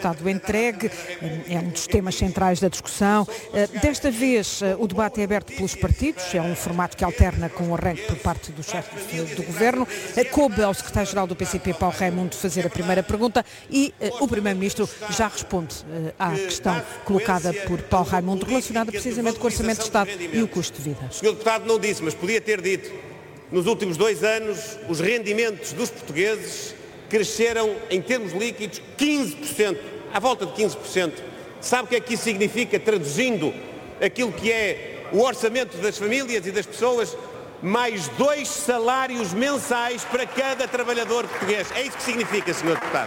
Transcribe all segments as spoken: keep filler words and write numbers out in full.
Estado entregue, é um dos temas centrais da discussão. Desta vez o debate é aberto pelos partidos, é um formato que alterna com o arranque por parte do chefe do Governo. Coube ao secretário-geral do P C P, Paulo Raimundo, fazer a primeira pergunta e o Primeiro-Ministro já responde à questão colocada por Paulo Raimundo, relacionada precisamente com o Orçamento de Estado e o custo de vida. O senhor Deputado não disse, mas podia ter dito, nos últimos dois anos os rendimentos dos portugueses cresceram em termos líquidos quinze por cento, à volta de quinze por cento. Sabe o que é que isso significa, traduzindo aquilo que é o orçamento das famílias e das pessoas? Mais dois salários mensais para cada trabalhador português. É isso que significa, senhor Deputado.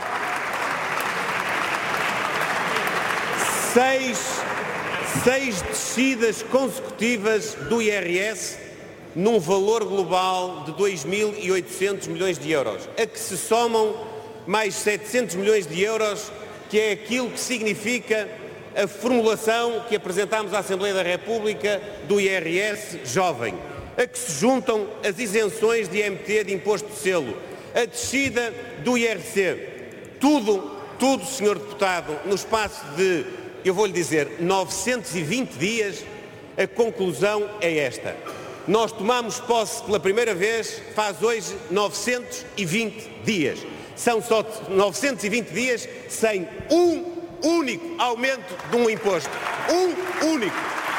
Seis, seis descidas consecutivas do I R S num valor global de dois mil e oitocentos milhões de euros, a que se somam mais setecentos milhões de euros, que é aquilo que significa a formulação que apresentámos à Assembleia da República do I R S jovem, a que se juntam as isenções de I M T, de imposto de selo, a descida do I R C. Tudo, tudo, senhor Deputado, no espaço de, eu vou-lhe dizer, novecentos e vinte dias, a conclusão é esta. Nós tomamos posse pela primeira vez, faz hoje novecentos e vinte dias. São só novecentos e vinte dias sem um único aumento de um imposto. Um único.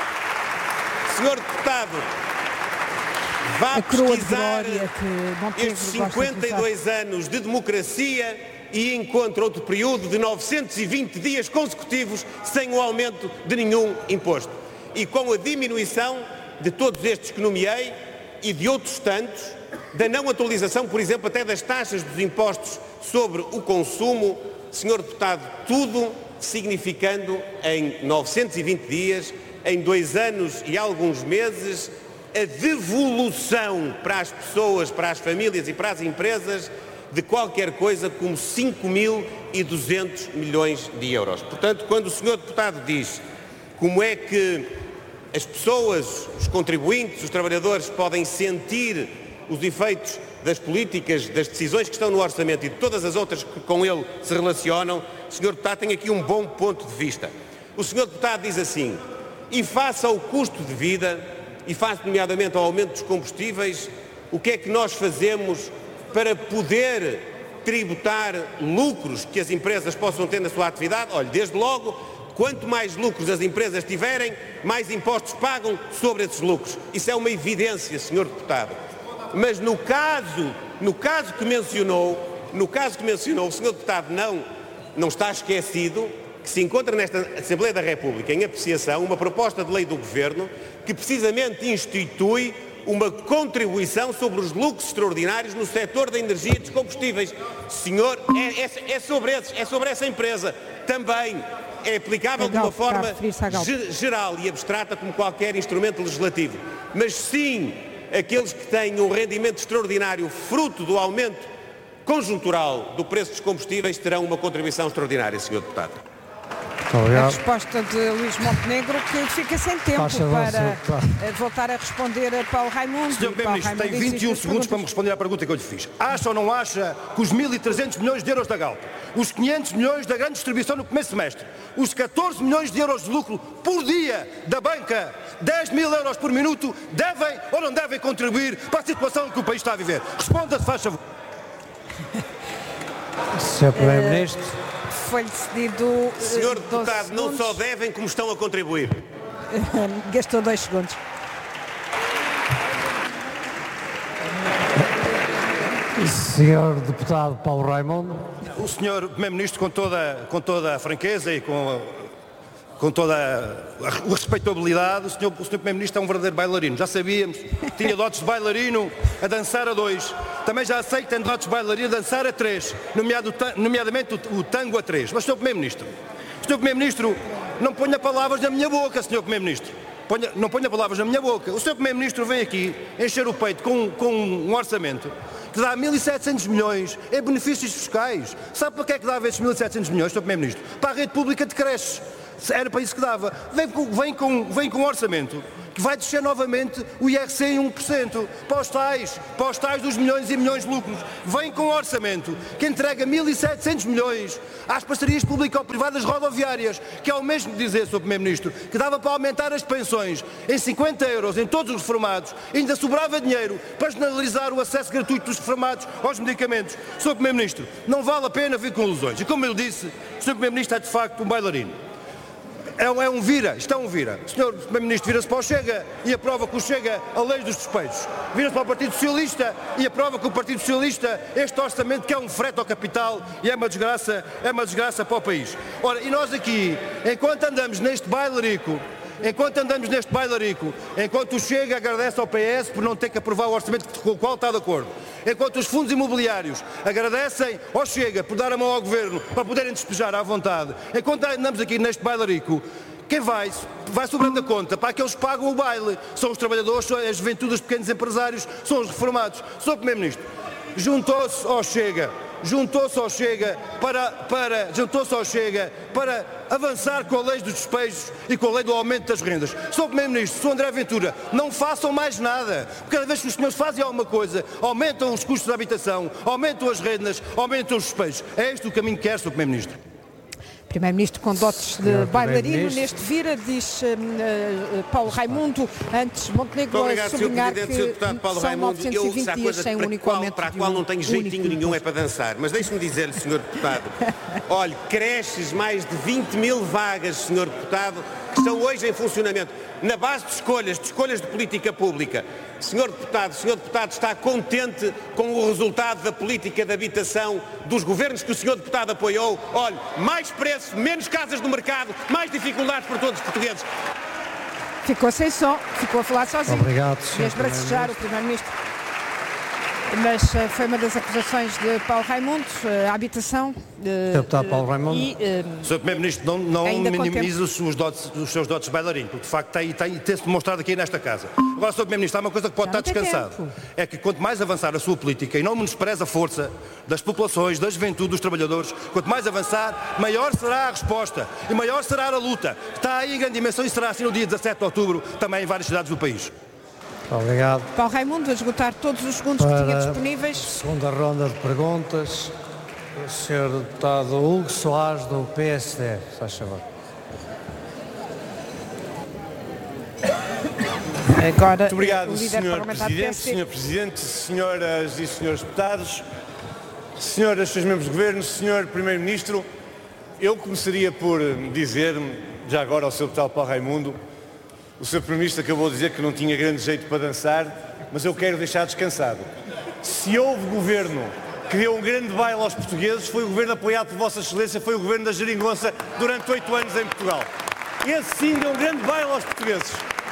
Senhor Deputado, vá pesquisar estes cinquenta e dois anos de democracia e encontra outro período de novecentos e vinte dias consecutivos sem o aumento de nenhum imposto. E com a diminuição de todos estes que nomeei e de outros tantos, da não atualização, por exemplo, até das taxas dos impostos sobre o consumo, senhor Deputado, tudo significando em novecentos e vinte dias, em dois anos e alguns meses, a devolução para as pessoas, para as famílias e para as empresas de qualquer coisa como cinco mil e duzentos milhões de euros. Portanto, quando o senhor Deputado diz como é que as pessoas, os contribuintes, os trabalhadores podem sentir os efeitos das políticas, das decisões que estão no orçamento e de todas as outras que com ele se relacionam, o senhor Deputado tem aqui um bom ponto de vista. O senhor Deputado diz assim, e face ao custo de vida, e face nomeadamente ao aumento dos combustíveis, o que é que nós fazemos para poder tributar lucros que as empresas possam ter na sua atividade? Olha, desde logo, quanto mais lucros as empresas tiverem, mais impostos pagam sobre esses lucros. Isso é uma evidência, senhor Deputado. Mas no caso, no caso que mencionou, no caso que mencionou, o senhor Deputado não, não está esquecido que se encontra nesta Assembleia da República em apreciação uma proposta de lei do Governo que precisamente institui uma contribuição sobre os lucros extraordinários no setor da energia e dos combustíveis. Senhor, é, é, é, sobre esse, é sobre essa empresa também. É aplicável de uma forma geral e abstrata como qualquer instrumento legislativo. Mas sim, aqueles que têm um rendimento extraordinário fruto do aumento conjuntural do preço dos combustíveis terão uma contribuição extraordinária, senhor Deputado. A resposta de Luís Montenegro, que fica sem tempo para voltar a responder a Paulo Raimundo. senhor Primeiro-Ministro, tem vinte e um segundos para me responder à pergunta que eu lhe fiz. Acha ou não acha que os mil e trezentos milhões de euros da Galp, os quinhentos milhões da grande distribuição no primeiro semestre, os catorze milhões de euros de lucro por dia da banca, dez mil euros por minuto, devem ou não devem contribuir para a situação que o país está a viver? Responda, se faz favor. senhor Primeiro-Ministro. Foi-lhe cedido. Senhor Deputado, não só devem, como estão a contribuir. Gastou dois segundos. senhor Deputado Paulo Raimundo. O senhor Primeiro-Ministro, com toda, com toda a franqueza e com, com toda a, a respeitabilidade, o senhor, o senhor Primeiro-Ministro é um verdadeiro bailarino. Já sabíamos, tinha dotes de bailarino a dançar a dois. Também já sei que tem dotes de bailarino a dançar a três, nomeado, nomeadamente o, o tango a três. Mas, senhor Primeiro-Ministro, senhor Primeiro-Ministro, não ponha palavras na minha boca, senhor Primeiro-Ministro. Ponha, não ponha palavras na minha boca. O senhor Primeiro-Ministro vem aqui encher o peito com, com um orçamento que dá mil e setecentos milhões em benefícios fiscais. Sabe para que é que dava esses mil e setecentos milhões, senhor Primeiro-Ministro? Para a rede pública de creches. era para isso que dava. Vem com, vem com, vem com um orçamento que vai descer novamente o I R C em um por cento para os tais, para os tais dos milhões e milhões de lucros. Vem com um orçamento que entrega mil e setecentos milhões às parcerias público-privadas rodoviárias, que é o mesmo de dizer, senhor Primeiro-Ministro, que dava para aumentar as pensões em cinquenta euros em todos os reformados, ainda sobrava dinheiro para generalizar o acesso gratuito dos reformados aos medicamentos. senhor Primeiro-Ministro, não vale a pena vir com ilusões. E como eu disse, o senhor Primeiro-Ministro é de facto um bailarino. É um, é um vira, isto é um vira. O senhor Primeiro-Ministro vira-se para o Chega e aprova que o Chega a lei dos despejos. Vira-se para o Partido Socialista e aprova que o Partido Socialista este orçamento que é um frete ao capital e é uma desgraça, é uma desgraça para o país. Ora, e nós aqui, enquanto andamos neste bailarico, enquanto andamos neste bailarico, enquanto o Chega agradece ao P S por não ter que aprovar o orçamento com o qual está de acordo, enquanto os fundos imobiliários agradecem ao Chega por dar a mão ao Governo para poderem despejar à vontade, enquanto andamos aqui neste bailarico, quem vai, vai sobrando a conta para aqueles que pagam o baile, são os trabalhadores, são a juventude, os pequenos empresários, são os reformados. senhor Primeiro-Ministro, juntou-se ao Chega, juntou-se ao Chega para, para, juntou-se ao Chega para avançar com a lei dos despejos e com a lei do aumento das rendas. senhor Primeiro-Ministro, senhor André Ventura, não façam mais nada. Cada vez que os senhores fazem alguma coisa, aumentam os custos da habitação, aumentam as rendas, aumentam os despejos. É este o caminho que quer, senhor Primeiro-Ministro. Primeiro-Ministro com dotes de bailarino, neste vira, diz uh, uh, Paulo Raimundo, antes Montenegro obrigado, a sublinhar que senhor Deputado Paulo são Raimundo, novecentos e vinte dias sem um único aumento. Para a qual não tenho jeitinho nenhum é para dançar, mas deixe-me dizer-lhe, senhor Deputado, olhe, creches mais de vinte mil vagas, senhor Deputado, que estão hoje em funcionamento, na base de escolhas, de escolhas de política pública. Senhor Deputado, senhor Deputado está contente com o resultado da política de habitação dos governos que o senhor Deputado apoiou? Olhe, mais preço, menos casas no mercado, mais dificuldades para todos os portugueses. Ficou sem som, ficou a falar sozinho. Obrigado, senhor Mesmo para desejar o Primeiro-Ministro. Mas uh, foi uma das acusações de Paulo Raimundo, uh, a habitação. Uh, Deputado Paulo Raimundo. E, uh, senhor Primeiro-Ministro, não, não minimize os, os, dotes, os seus dotes de bailarino, porque de facto tem, tem, tem-se demonstrado aqui nesta casa. Agora, senhor Primeiro-Ministro, há uma coisa que pode Já estar não tem descansado. tempo. É que quanto mais avançar a sua política, e não menospreza a força das populações, da juventude, dos trabalhadores, quanto mais avançar, maior será a resposta e maior será a luta. Está aí em grande dimensão e será assim no dia dezassete de outubro, também em várias cidades do país. Obrigado. Paulo Raimundo, a esgotar todos os segundos Para que tinha disponíveis. Segunda ronda de perguntas, o senhor Deputado Hugo Soares, do P S D. Faz favor. Agora, Muito obrigado, o líder senhor parlamentar do P Presidente, S D. senhor Presidente, senhoras e senhores deputados, senhoras e senhores membros do Governo, senhor Primeiro-Ministro, eu começaria por dizer, já agora ao senhor Deputado Paulo Raimundo, o senhor Primeiro-Ministro acabou de dizer que não tinha grande jeito para dançar, mas eu quero deixar descansado. Se houve governo que deu um grande baile aos portugueses, foi o governo apoiado por Vossa Excelência, foi o governo da Geringonça durante oito anos em Portugal. Esse sim deu um grande baile aos portugueses.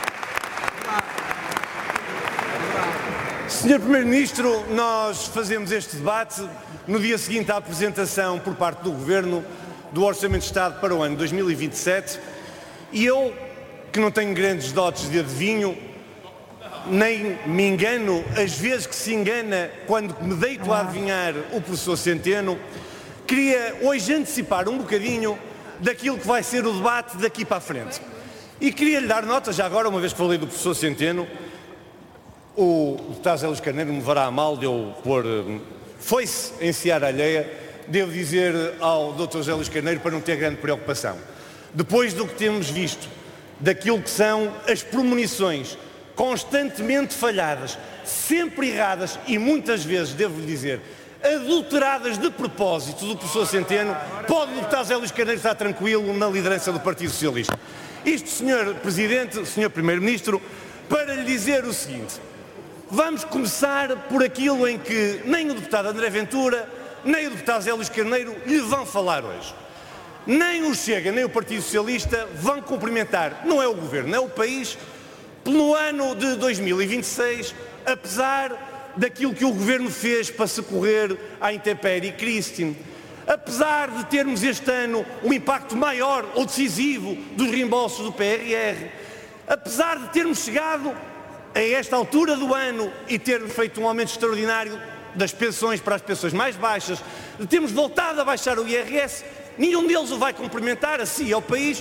senhor Primeiro-Ministro, nós fazemos este debate no dia seguinte à apresentação por parte do Governo do Orçamento de Estado para o ano dois mil e vinte e sete e eu, que não tenho grandes dotes de adivinho, nem me engano, às vezes que se engana quando me deito a adivinhar o professor Centeno, queria hoje antecipar um bocadinho daquilo que vai ser o debate daqui para a frente. E queria lhe dar nota, já agora, uma vez que falei do professor Centeno, o deputado Zé Luís Carneiro me levará a mal de eu pôr foice em seara alheia, devo dizer ao doutor Zé Luís Carneiro para não ter grande preocupação. Depois do que temos visto, daquilo que são as premonições constantemente falhadas, sempre erradas e muitas vezes, devo dizer, adulteradas de propósito do professor Centeno, pode o deputado Zé Luís Carneiro estar tranquilo na liderança do Partido Socialista. Isto, senhor Presidente, senhor Primeiro-Ministro, para lhe dizer o seguinte: vamos começar por aquilo em que nem o deputado André Ventura, nem o deputado Zé Luís Carneiro lhe vão falar hoje. Nem o Chega, nem o Partido Socialista vão cumprimentar, não é o Governo, não é o país, pelo ano de dois mil e vinte e seis, apesar daquilo que o Governo fez para socorrer à intempérie Christine, apesar de termos este ano um impacto maior ou decisivo dos reembolsos do P R R, apesar de termos chegado a esta altura do ano e termos feito um aumento extraordinário das pensões para as pensões mais baixas, de termos voltado a baixar o I R S, nenhum deles o vai cumprimentar a si e ao país,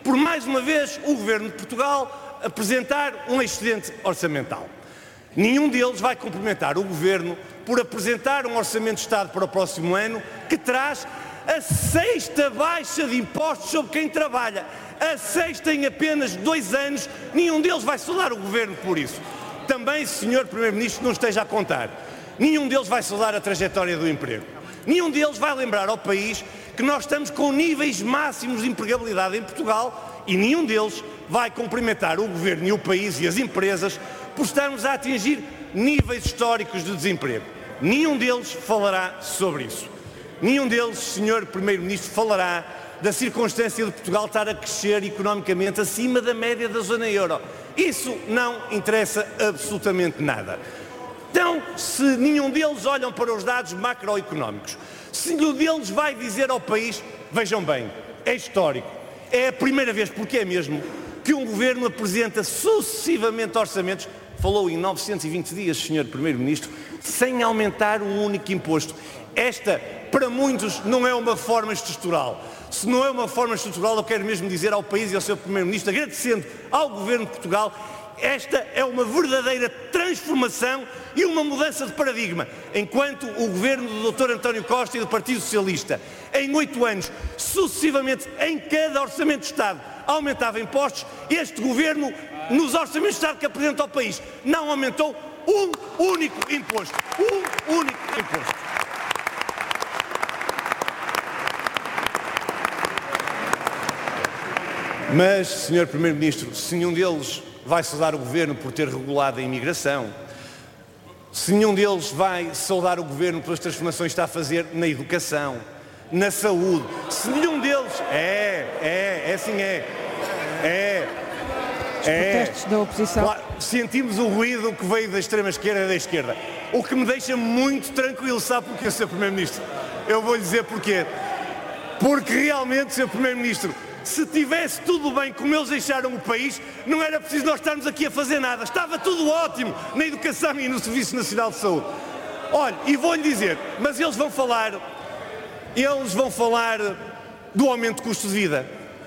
por mais uma vez, o Governo de Portugal apresentar um excedente orçamental. Nenhum deles vai cumprimentar o Governo por apresentar um Orçamento de Estado para o próximo ano que traz a sexta baixa de impostos sobre quem trabalha. A sexta em apenas dois anos. Nenhum deles vai saudar o Governo por isso. Também, senhor Primeiro-Ministro, não esteja a contar. Nenhum deles vai saudar a trajetória do emprego. Nenhum deles vai lembrar ao país que nós estamos com níveis máximos de empregabilidade em Portugal e nenhum deles vai cumprimentar o Governo e o país e as empresas por estarmos a atingir níveis históricos de desemprego. Nenhum deles falará sobre isso. Nenhum deles, senhor Primeiro-Ministro, falará da circunstância de Portugal estar a crescer economicamente acima da média da zona euro. Isso não interessa absolutamente nada. Então, se nenhum deles olham para os dados macroeconómicos, se nenhum deles vai dizer ao país, vejam bem, é histórico, é a primeira vez, porque é mesmo, que um governo apresenta sucessivamente orçamentos, falou em novecentos e vinte dias, senhor Primeiro-Ministro, sem aumentar um único imposto. Esta, para muitos, não é uma reforma estrutural. Se não é uma reforma estrutural, eu quero mesmo dizer ao país e ao seu Primeiro-Ministro, agradecendo ao Governo de Portugal, esta é uma verdadeira transformação e uma mudança de paradigma. Enquanto o Governo do doutor António Costa e do Partido Socialista, em oito anos, sucessivamente, em cada Orçamento de Estado, aumentava impostos, este Governo, nos Orçamentos de Estado que apresenta ao país, não aumentou um único imposto. Um único imposto. Mas, senhor Primeiro-Ministro, se nenhum deles vai saudar o Governo por ter regulado a imigração, se nenhum deles vai saudar o Governo pelas transformações que está a fazer na educação, na saúde, se nenhum deles... É, é, é assim é. É. Os protestos da oposição. Claro, sentimos o ruído que veio da extrema-esquerda e da esquerda. O que me deixa muito tranquilo, sabe porquê, senhor Primeiro-Ministro? Eu vou lhe dizer porquê. Porque realmente, senhor Primeiro-Ministro, se tivesse tudo bem como eles deixaram o país, não era preciso nós estarmos aqui a fazer nada. Estava tudo ótimo na educação e no Serviço Nacional de Saúde. Olha, e vou-lhe dizer, mas eles vão falar, eles vão falar do aumento de custo de vida.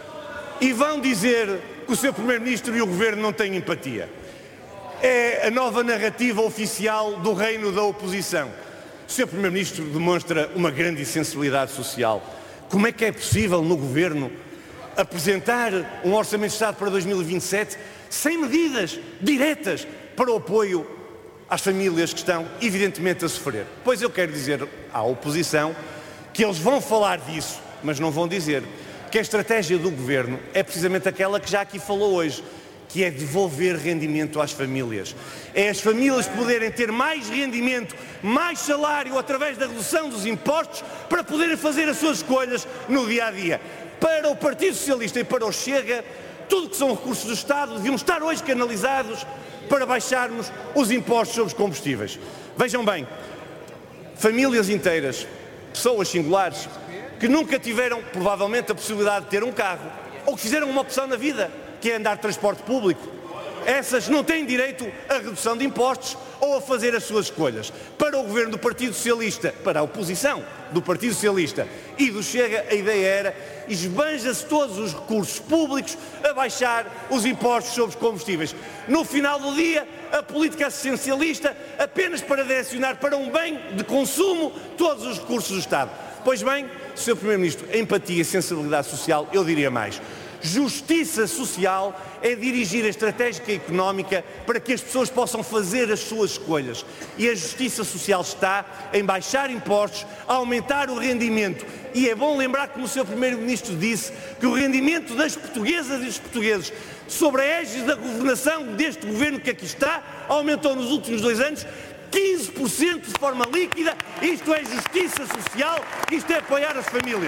E vão dizer que o seu Primeiro-Ministro e o Governo não têm empatia. É a nova narrativa oficial do reino da oposição. O seu Primeiro-Ministro demonstra uma grande sensibilidade social. Como é que é possível no Governo apresentar um Orçamento de Estado para dois mil e vinte e sete sem medidas diretas para o apoio às famílias que estão evidentemente a sofrer? Pois eu quero dizer à oposição que eles vão falar disso, mas não vão dizer que a estratégia do Governo é precisamente aquela que já aqui falou hoje, que é devolver rendimento às famílias. É as famílias poderem ter mais rendimento, mais salário através da redução dos impostos para poderem fazer as suas escolhas no dia-a-dia. Para o Partido Socialista e para o Chega, tudo que são recursos do Estado deviam estar hoje canalizados para baixarmos os impostos sobre os combustíveis. Vejam bem, famílias inteiras, pessoas singulares, que nunca tiveram, provavelmente, a possibilidade de ter um carro, ou que fizeram uma opção na vida, que é andar de transporte público, essas não têm direito à redução de impostos ou a fazer as suas escolhas. Para o Governo do Partido Socialista, para a oposição do Partido Socialista e do Chega, a ideia era esbanja-se todos os recursos públicos a baixar os impostos sobre os combustíveis. No final do dia, a política assistencialista apenas para direcionar para um bem de consumo todos os recursos do Estado. Pois bem, senhor Primeiro-Ministro, empatia e sensibilidade social, eu diria mais. Justiça social é dirigir a estratégia económica para que as pessoas possam fazer as suas escolhas. E a justiça social está em baixar impostos, aumentar o rendimento. E é bom lembrar, como o senhor Primeiro-Ministro disse, que o rendimento das portuguesas e dos portugueses sobre a égide da governação deste governo que aqui está aumentou nos últimos dois anos quinze por cento de forma líquida. Isto é justiça social, isto é apoiar as famílias.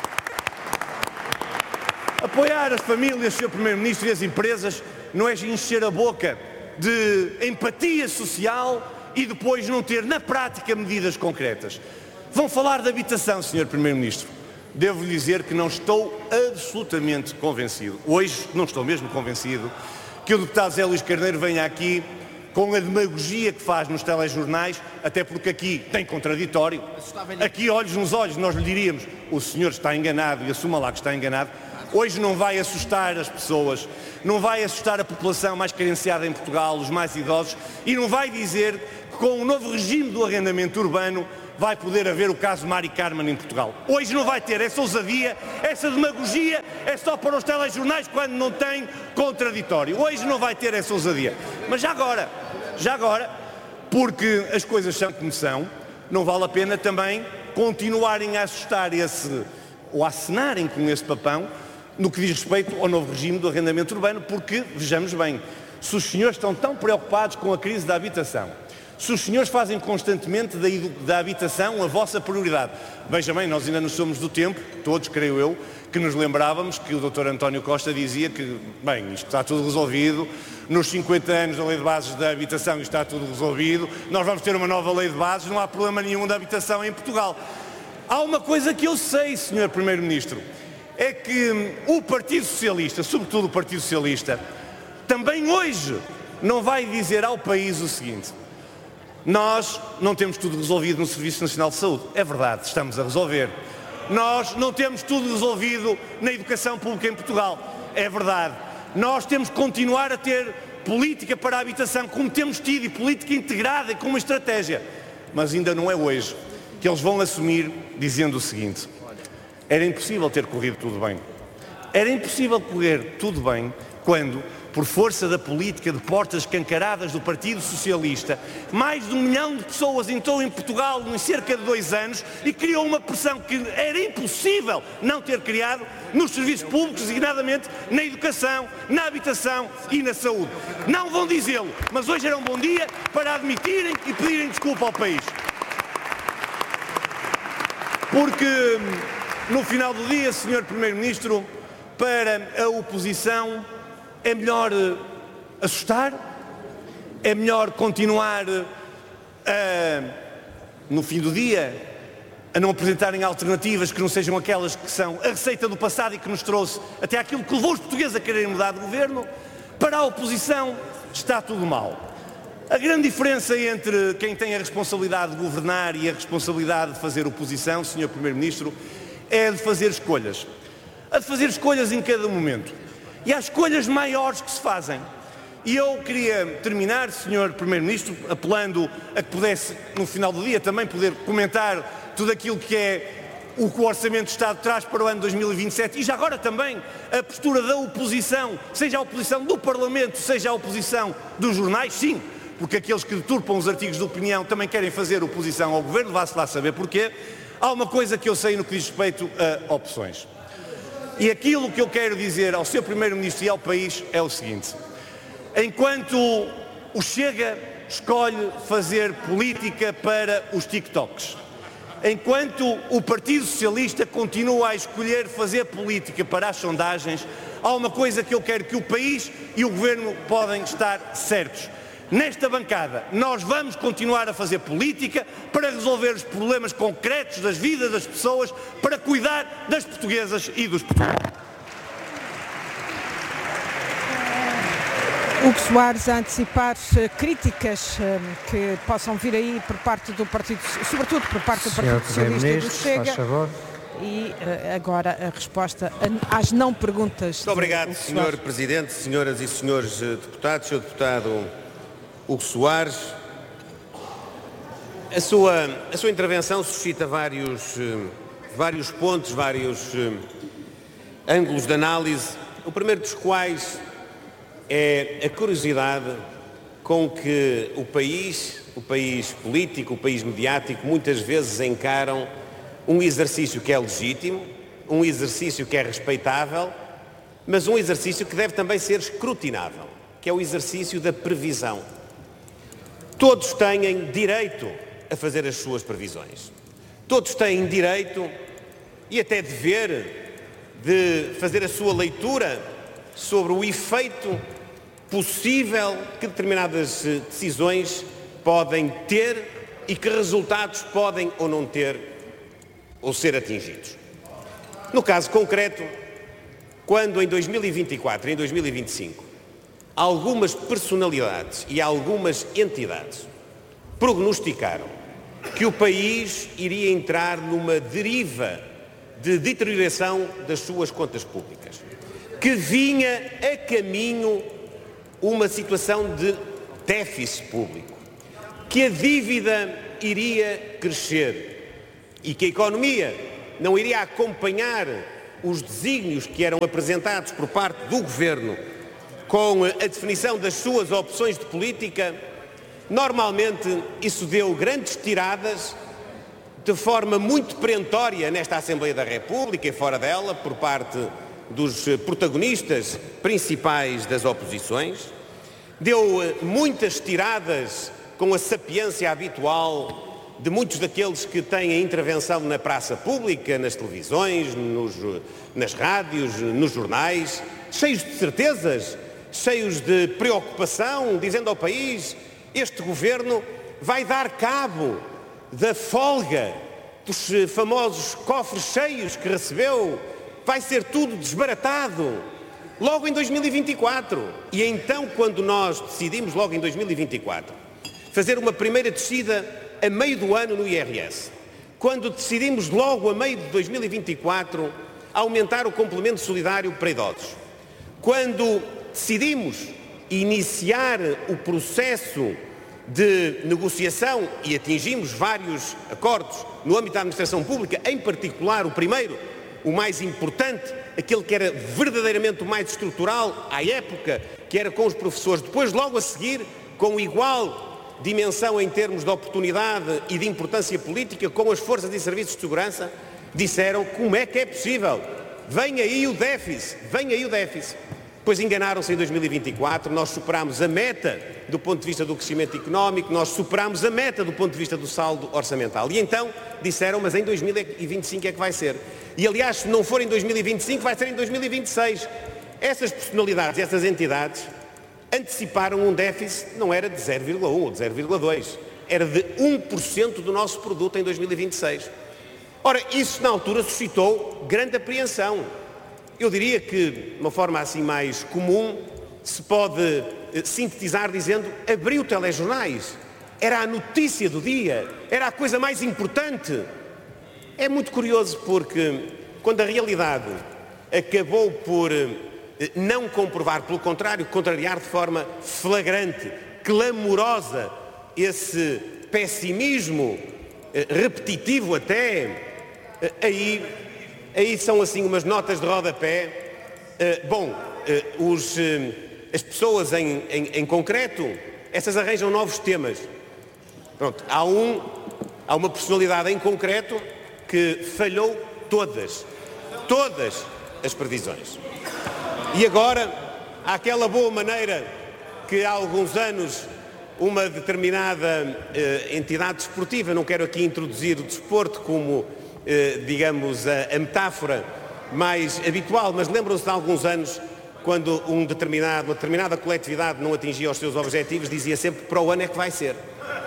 Apoiar as famílias, senhor Primeiro-Ministro, e as empresas não é encher a boca de empatia social e depois não ter na prática medidas concretas. Vão falar de habitação, senhor Primeiro-Ministro. Devo-lhe dizer que não estou absolutamente convencido, hoje não estou mesmo convencido, que o deputado Zé Luís Carneiro venha aqui com a demagogia que faz nos telejornais, até porque aqui tem contraditório. Aqui, olhos nos olhos, nós lhe diríamos, o senhor está enganado e assuma lá que está enganado. Hoje não vai assustar as pessoas, não vai assustar a população mais carenciada em Portugal, os mais idosos, e não vai dizer que com o novo regime do arrendamento urbano vai poder haver o caso Mari Carmen em Portugal. Hoje não vai ter essa ousadia, essa demagogia, é só para os telejornais quando não tem contraditório. Hoje não vai ter essa ousadia. Mas já agora, já agora, porque as coisas são como são, não vale a pena também continuarem a assustar esse, ou a acenarem com esse papão, no que diz respeito ao novo regime do arrendamento urbano, porque, vejamos bem, se os senhores estão tão preocupados com a crise da habitação, se os senhores fazem constantemente da, da habitação a vossa prioridade, veja bem, nós ainda não somos do tempo, todos creio eu, que nos lembrávamos que o doutor António Costa dizia que, bem, isto está tudo resolvido, nos cinquenta anos da Lei de Bases da Habitação isto está tudo resolvido, nós vamos ter uma nova Lei de Bases, não há problema nenhum da habitação em Portugal. Há uma coisa que eu sei, senhor Primeiro-Ministro, é que o Partido Socialista, sobretudo o Partido Socialista, também hoje não vai dizer ao país o seguinte: nós não temos tudo resolvido no Serviço Nacional de Saúde. É verdade, estamos a resolver. Nós não temos tudo resolvido na educação pública em Portugal. É verdade. Nós temos que continuar a ter política para a habitação, como temos tido, e política integrada e com uma estratégia. Mas ainda não é hoje que eles vão assumir dizendo o seguinte: era impossível ter corrido tudo bem. Era impossível correr tudo bem quando, por força da política de portas escancaradas do Partido Socialista, mais de um milhão de pessoas entrou em Portugal em cerca de dois anos e criou uma pressão que era impossível não ter criado nos serviços públicos, designadamente na educação, na habitação e na saúde. Não vão dizê-lo, mas hoje era um bom dia para admitirem e pedirem desculpa ao país. Porque, no final do dia, senhor Primeiro-Ministro, para a oposição é melhor assustar, é melhor continuar a, no fim do dia, a não apresentarem alternativas que não sejam aquelas que são a receita do passado e que nos trouxe até aquilo que levou os portugueses a quererem mudar de governo. Para a oposição está tudo mal. A grande diferença entre quem tem a responsabilidade de governar e a responsabilidade de fazer oposição, senhor Primeiro-Ministro, é de fazer escolhas. A de fazer escolhas em cada momento. E há escolhas maiores que se fazem. E eu queria terminar, senhor Primeiro-Ministro, apelando a que pudesse, no final do dia, também poder comentar tudo aquilo que é o que o Orçamento de Estado traz para o ano dois mil e vinte e sete e já agora também a postura da oposição, seja a oposição do Parlamento, seja a oposição dos jornais, sim, porque aqueles que deturpam os artigos de opinião também querem fazer oposição ao Governo, vá-se lá saber porquê. Há uma coisa que eu sei no que diz respeito a opções. E aquilo que eu quero dizer ao senhor Primeiro-Ministro e ao país é o seguinte: enquanto o Chega escolhe fazer política para os TikToks, enquanto o Partido Socialista continua a escolher fazer política para as sondagens, há uma coisa que eu quero que o país e o Governo podem estar certos. Nesta bancada, nós vamos continuar a fazer política para resolver os problemas concretos das vidas das pessoas, para cuidar das portuguesas e dos portugueses. Hugo Soares a antecipar críticas que possam vir aí por parte do Partido, sobretudo por parte do Partido Socialista e do Chega. E agora a resposta às não perguntas. Muito obrigado, senhor Presidente, senhoras e senhores deputados, senhor deputado Hugo Soares. A sua, a sua intervenção suscita vários, vários pontos, vários ângulos de análise, o primeiro dos quais é a curiosidade com que o país, o país político, o país mediático, muitas vezes encaram um exercício que é legítimo, um exercício que é respeitável, mas um exercício que deve também ser escrutinável, que é o exercício da previsão. Todos têm direito a fazer as suas previsões. Todos têm direito e até dever de fazer a sua leitura sobre o efeito possível que determinadas decisões podem ter e que resultados podem ou não ter ou ser atingidos. No caso concreto, quando em dois mil e vinte e quatro e em dois mil e vinte e cinco algumas personalidades e algumas entidades prognosticaram que o país iria entrar numa deriva de deterioração das suas contas públicas, que vinha a caminho uma situação de déficit público, que a dívida iria crescer e que a economia não iria acompanhar os desígnios que eram apresentados por parte do Governo com a definição das suas opções de política. Normalmente isso deu grandes tiradas de forma muito perentória nesta Assembleia da República e fora dela por parte dos protagonistas principais das oposições. Deu muitas tiradas com a sapiência habitual de muitos daqueles que têm a intervenção na praça pública, nas televisões, nos, nas rádios, nos jornais, cheios de certezas, cheios de preocupação, dizendo ao país: este governo vai dar cabo da folga, dos famosos cofres cheios que recebeu, vai ser tudo desbaratado logo em dois mil e vinte e quatro. E então, quando nós decidimos logo em dois mil e vinte e quatro fazer uma primeira descida a meio do ano no I R S, quando decidimos logo a meio de dois mil e vinte e quatro aumentar o complemento solidário para idosos, quando decidimos iniciar o processo de negociação e atingimos vários acordos no âmbito da administração pública, em particular o primeiro, o mais importante, aquele que era verdadeiramente o mais estrutural à época, que era com os professores, depois logo a seguir, com igual dimensão em termos de oportunidade e de importância política, com as forças e serviços de segurança, disseram: como é que é possível? Vem aí o déficit, vem aí o déficit. Pois enganaram-se em dois mil e vinte e quatro, nós superámos a meta do ponto de vista do crescimento económico, nós superámos a meta do ponto de vista do saldo orçamental. E então disseram: mas em dois mil e vinte e cinco é que vai ser. E aliás, se não for em dois mil e vinte e cinco, vai ser em dois mil e vinte e seis. Essas personalidades, essas entidades, anteciparam um déficit, não era de zero vírgula um ou de zero vírgula dois, era de um por cento do nosso produto em dois mil e vinte e seis. Ora, isso na altura suscitou grande apreensão. Eu diria que, de uma forma assim mais comum, se pode eh, sintetizar dizendo: abriu telejornais, era a notícia do dia, era a coisa mais importante. É muito curioso porque, quando a realidade acabou por eh, não comprovar, pelo contrário, contrariar de forma flagrante, clamorosa, esse pessimismo eh, repetitivo até, eh, aí, aí são assim umas notas de rodapé. Eh, bom, eh, os, eh, as pessoas em, em, em concreto, essas arranjam novos temas. Pronto, há, um, há uma personalidade em concreto que falhou todas, todas as previsões. E agora, há aquela boa maneira que há alguns anos uma determinada eh, entidade desportiva, não quero aqui introduzir o desporto como, eh, digamos, a, a metáfora mais habitual, mas lembram-se de alguns anos, quando um determinado, uma determinada coletividade não atingia os seus objetivos, dizia sempre: para o ano é que vai ser.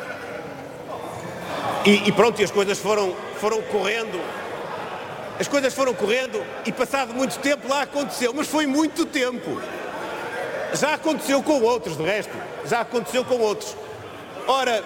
E, e pronto, e as coisas foram, foram correndo, as coisas foram correndo e passado muito tempo lá aconteceu, mas foi muito tempo. Já aconteceu com outros, de resto, já aconteceu com outros. Ora,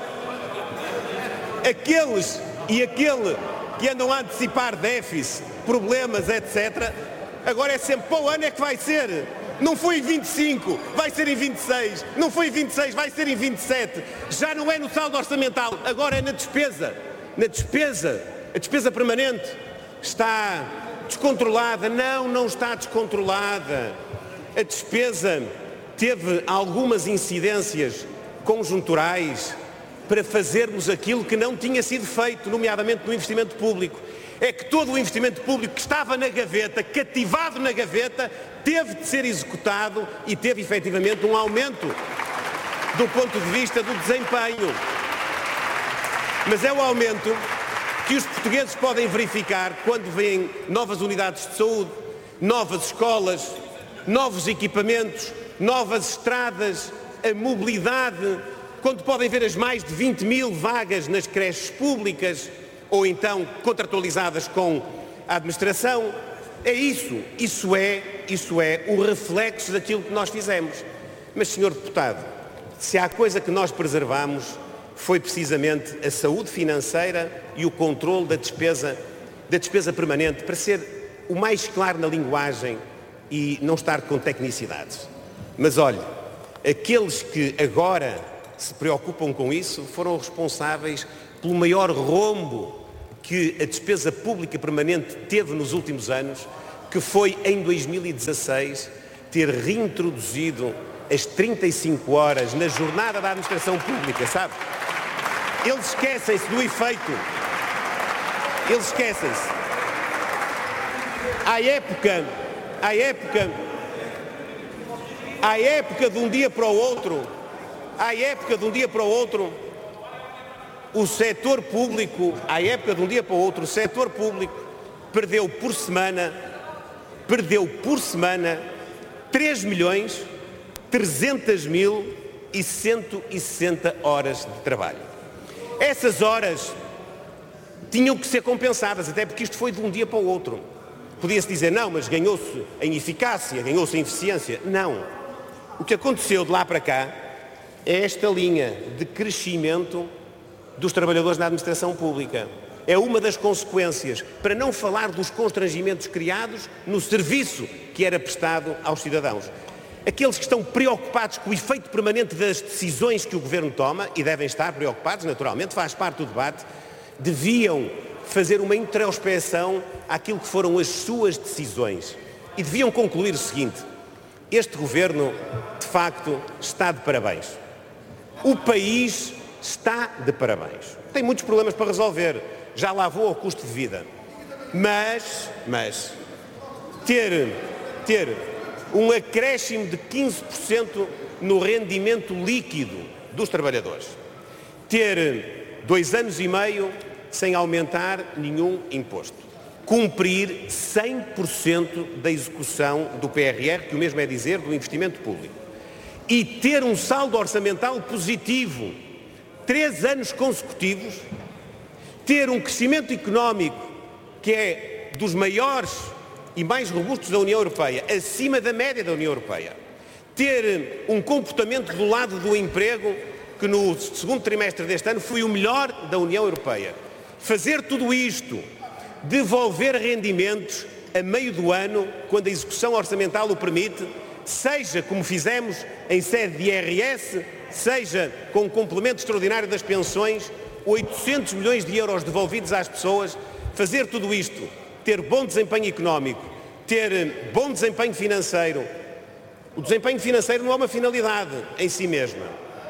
aqueles e aquele que andam a antecipar déficit, problemas, etcétera, agora é sempre: para o ano é que vai ser. Não foi em vinte e cinco, vai ser em vinte e seis. Não foi em vinte e seis, vai ser em vinte e sete. Já não é no saldo orçamental, agora é na despesa. Na despesa, a despesa permanente está descontrolada. Não, não está descontrolada. A despesa teve algumas incidências conjunturais para fazermos aquilo que não tinha sido feito, nomeadamente no investimento público. É que todo o investimento público que estava na gaveta, cativado na gaveta, teve de ser executado e teve efetivamente um aumento do ponto de vista do desempenho. Mas é o aumento que os portugueses podem verificar quando veem novas unidades de saúde, novas escolas, novos equipamentos, novas estradas, a mobilidade, quando podem ver as mais de vinte mil vagas nas creches públicas, ou então contratualizadas com a administração. É isso, isso é, isso é o reflexo daquilo que nós fizemos. Mas, senhor deputado, se há coisa que nós preservamos foi precisamente a saúde financeira e o controle da despesa, da despesa permanente, para ser o mais claro na linguagem e não estar com tecnicidades. Mas olhe, aqueles que agora se preocupam com isso foram responsáveis pelo maior rombo que a despesa pública permanente teve nos últimos anos, que foi em dois mil e dezasseis ter reintroduzido as trinta e cinco horas na jornada da administração pública, sabe? Eles esquecem-se do efeito. Eles esquecem-se. À época, à época, à época de um dia para o outro, à época de um dia para o outro, o setor público, à época de um dia para o outro, o setor público perdeu por semana, perdeu por semana três milhões trezentos mil e cento e sessenta horas de trabalho. Essas horas tinham que ser compensadas, até porque isto foi de um dia para o outro. Podia-se dizer, não, mas ganhou-se em eficácia, ganhou-se em eficiência. Não. O que aconteceu de lá para cá é esta linha de crescimento dos trabalhadores na administração pública. É uma das consequências, para não falar dos constrangimentos criados no serviço que era prestado aos cidadãos. Aqueles que estão preocupados com o efeito permanente das decisões que o Governo toma, e devem estar preocupados, naturalmente, faz parte do debate, deviam fazer uma introspeção àquilo que foram as suas decisões. E deviam concluir o seguinte: este Governo, de facto, está de parabéns. O país está de parabéns. Tem muitos problemas para resolver. Já lá vou ao custo de vida. Mas, mas, ter, ter um acréscimo de quinze por cento no rendimento líquido dos trabalhadores, ter dois anos e meio sem aumentar nenhum imposto, cumprir cem por cento da execução do P R R, que o mesmo é dizer do investimento público, e ter um saldo orçamental positivo três anos consecutivos, ter um crescimento económico que é dos maiores e mais robustos da União Europeia, acima da média da União Europeia, ter um comportamento do lado do emprego que no segundo trimestre deste ano foi o melhor da União Europeia. Fazer tudo isto, devolver rendimentos a meio do ano, quando a execução orçamental o permite, seja como fizemos em sede de I R S, seja com o complemento extraordinário das pensões, oitocentos milhões de euros devolvidos às pessoas, fazer tudo isto, ter bom desempenho económico, ter bom desempenho financeiro. O desempenho financeiro não é uma finalidade em si mesma.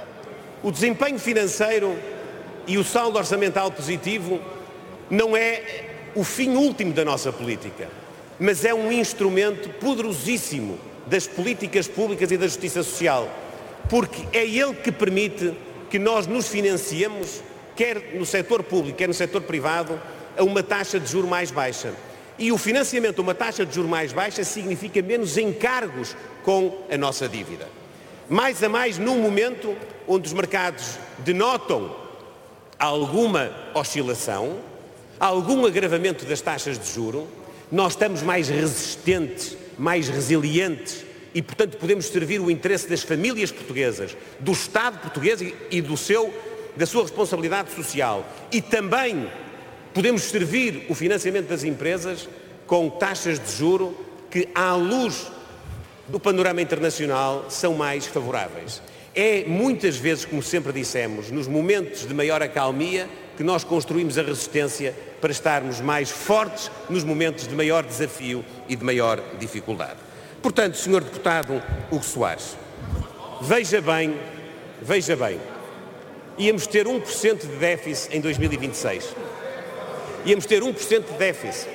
O desempenho financeiro e o saldo orçamental positivo não é o fim último da nossa política, mas é um instrumento poderosíssimo das políticas públicas e da justiça social, porque é ele que permite que nós nos financiemos, quer no setor público, quer no setor privado, a uma taxa de juros mais baixa. E o financiamento a uma taxa de juros mais baixa significa menos encargos com a nossa dívida. Mais a mais num momento onde os mercados denotam alguma oscilação, algum agravamento das taxas de juro, nós estamos mais resistentes, mais resilientes e, portanto, podemos servir o interesse das famílias portuguesas, do Estado português e do seu, da sua responsabilidade social. E também podemos servir o financiamento das empresas com taxas de juro que, à luz do panorama internacional, são mais favoráveis. É muitas vezes, como sempre dissemos, nos momentos de maior acalmia que nós construímos a resistência para estarmos mais fortes nos momentos de maior desafio e de maior dificuldade. Portanto, senhor deputado Hugo Soares, veja bem, veja bem, íamos ter um por cento de déficit em dois mil e vinte e seis. Íamos ter um por cento de déficit.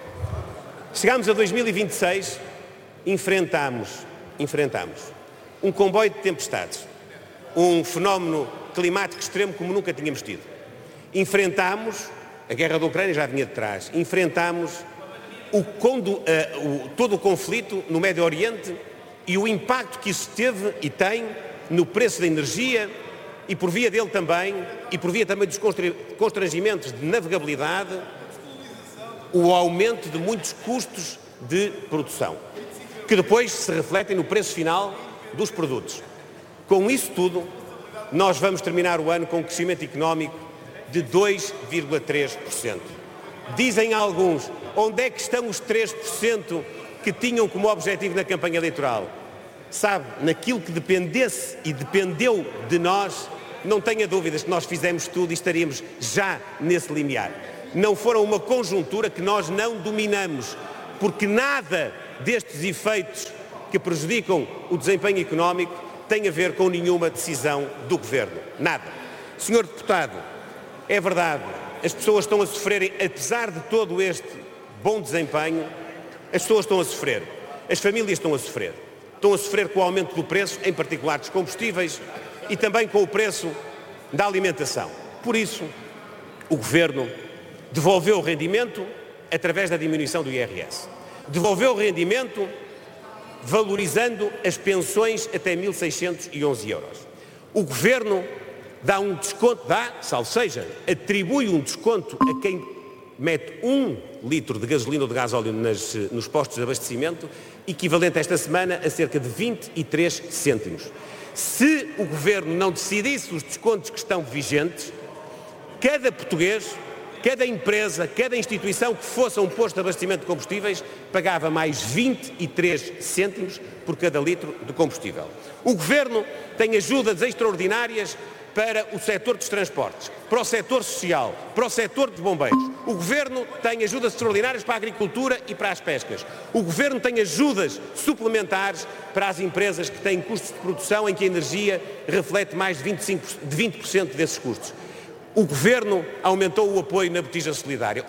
Chegámos a dois mil e vinte e seis, enfrentámos, enfrentámos um comboio de tempestades, um fenómeno climático extremo como nunca tínhamos tido. Enfrentámos, a guerra da Ucrânia já vinha de trás, enfrentámos o, condo, uh, o, todo o conflito no Médio Oriente e o impacto que isso teve e tem no preço da energia e por via dele também, e por via também dos constrangimentos de navegabilidade, o aumento de muitos custos de produção, que depois se refletem no preço final dos produtos. Com isso tudo, nós vamos terminar o ano com um crescimento económico de dois vírgula três por cento. Dizem alguns, onde é que estão os três por cento que tinham como objetivo na campanha eleitoral? Sabe, naquilo que dependesse e dependeu de nós, não tenha dúvidas que nós fizemos tudo e estaríamos já nesse limiar. Não foram uma conjuntura que nós não dominamos, porque nada destes efeitos que prejudicam o desempenho económico tem a ver com nenhuma decisão do Governo. Nada. senhor Deputado, é verdade, as pessoas estão a sofrer, apesar de todo este bom desempenho, as pessoas estão a sofrer, as famílias estão a sofrer. Estão a sofrer com o aumento do preço, em particular dos combustíveis, e também com o preço da alimentação. Por isso, o Governo devolveu o rendimento através da diminuição do I R S. Devolveu o rendimento valorizando as pensões até mil seiscentos e onze euros. O Governo dá um desconto, dá, salvo seja, atribui um desconto a quem mete um litro de gasolina ou de gasóleo nas, nos postos de abastecimento, equivalente esta semana a cerca de vinte e três cêntimos. Se o Governo não decidisse os descontos que estão vigentes, cada português, cada empresa, cada instituição que fosse a um posto de abastecimento de combustíveis pagava mais vinte e três cêntimos por cada litro de combustível. O Governo tem ajudas extraordinárias para o setor dos transportes, para o setor social, para o setor de bombeiros. O Governo tem ajudas extraordinárias para a agricultura e para as pescas. O Governo tem ajudas suplementares para as empresas que têm custos de produção em que a energia reflete mais de vinte e cinco por cento, de vinte por cento desses custos. O Governo aumentou o apoio na botija solidária.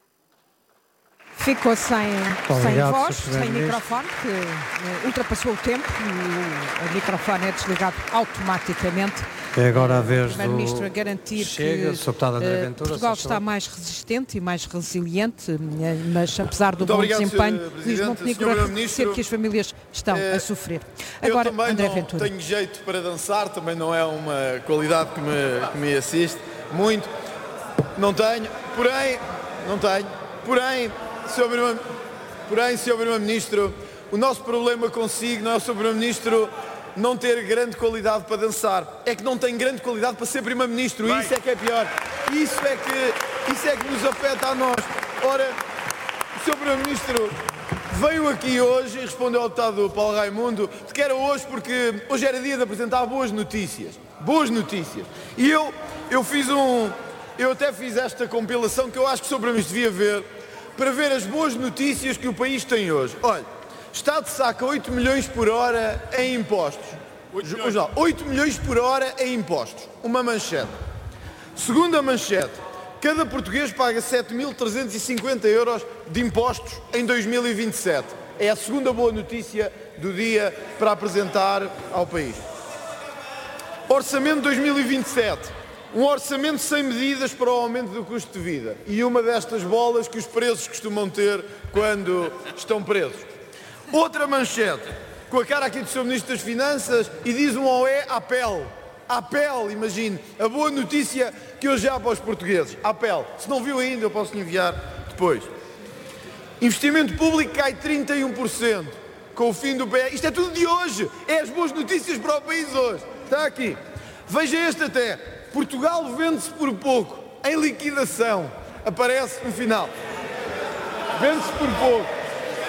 Ficou sem, sem voz, sem Ministro. microfone, que uh, ultrapassou o tempo e o, o microfone é desligado automaticamente. É agora a vez O Primeiro-Ministro a do garantir Chega, que Senhor Deputado André uh, Ventura, Portugal se está achou? mais resistente e mais resiliente, uh, mas apesar do Muito bom obrigado, desempenho, senhor Luís Presidente. Montenegro senhor a Primeiro-Ministro, reconhecer que as famílias estão eh, a sofrer. Agora, eu também André não Ventura. tenho jeito para dançar, também não é uma qualidade que me, que me assiste muito. Não tenho, porém, não tenho, porém, senhor Primeiro, porém, senhor Primeiro-Ministro, o nosso problema consigo não é o senhor Primeiro-Ministro não ter grande qualidade para dançar, é que não tem grande qualidade para ser Primeiro-Ministro, e isso é que é pior, isso é que, isso é que nos afeta a nós. Ora, o senhor Primeiro-Ministro veio aqui hoje e respondeu ao deputado Paulo Raimundo que era hoje porque hoje era dia de apresentar boas notícias, boas notícias, e eu, eu fiz um, eu até fiz esta compilação que eu acho que o senhor Primeiro-Ministro devia ver, para ver as boas notícias que o país tem hoje. Olha, Estado saca oito milhões por hora em impostos. oito milhões por hora em impostos. Uma manchete. Segunda manchete. Cada português paga sete mil trezentos e cinquenta euros de impostos em dois mil e vinte e sete. É a segunda boa notícia do dia para apresentar ao país. Orçamento de dois mil e vinte e sete. Um orçamento sem medidas para o aumento do custo de vida. E uma destas bolas que os presos costumam ter quando estão presos. Outra manchete, com a cara aqui do senhor Ministro das Finanças, e diz um oé à pele. À pele, imagine. A boa notícia que hoje há para os portugueses. À pele. Se não viu ainda, eu posso lhe enviar depois. Investimento público cai trinta e um por cento. Com o fim do P E. Isto é tudo de hoje. É as boas notícias para o país hoje. Está aqui. Veja este até. Portugal vende-se por pouco. Em liquidação. Aparece no final. Vende-se por pouco.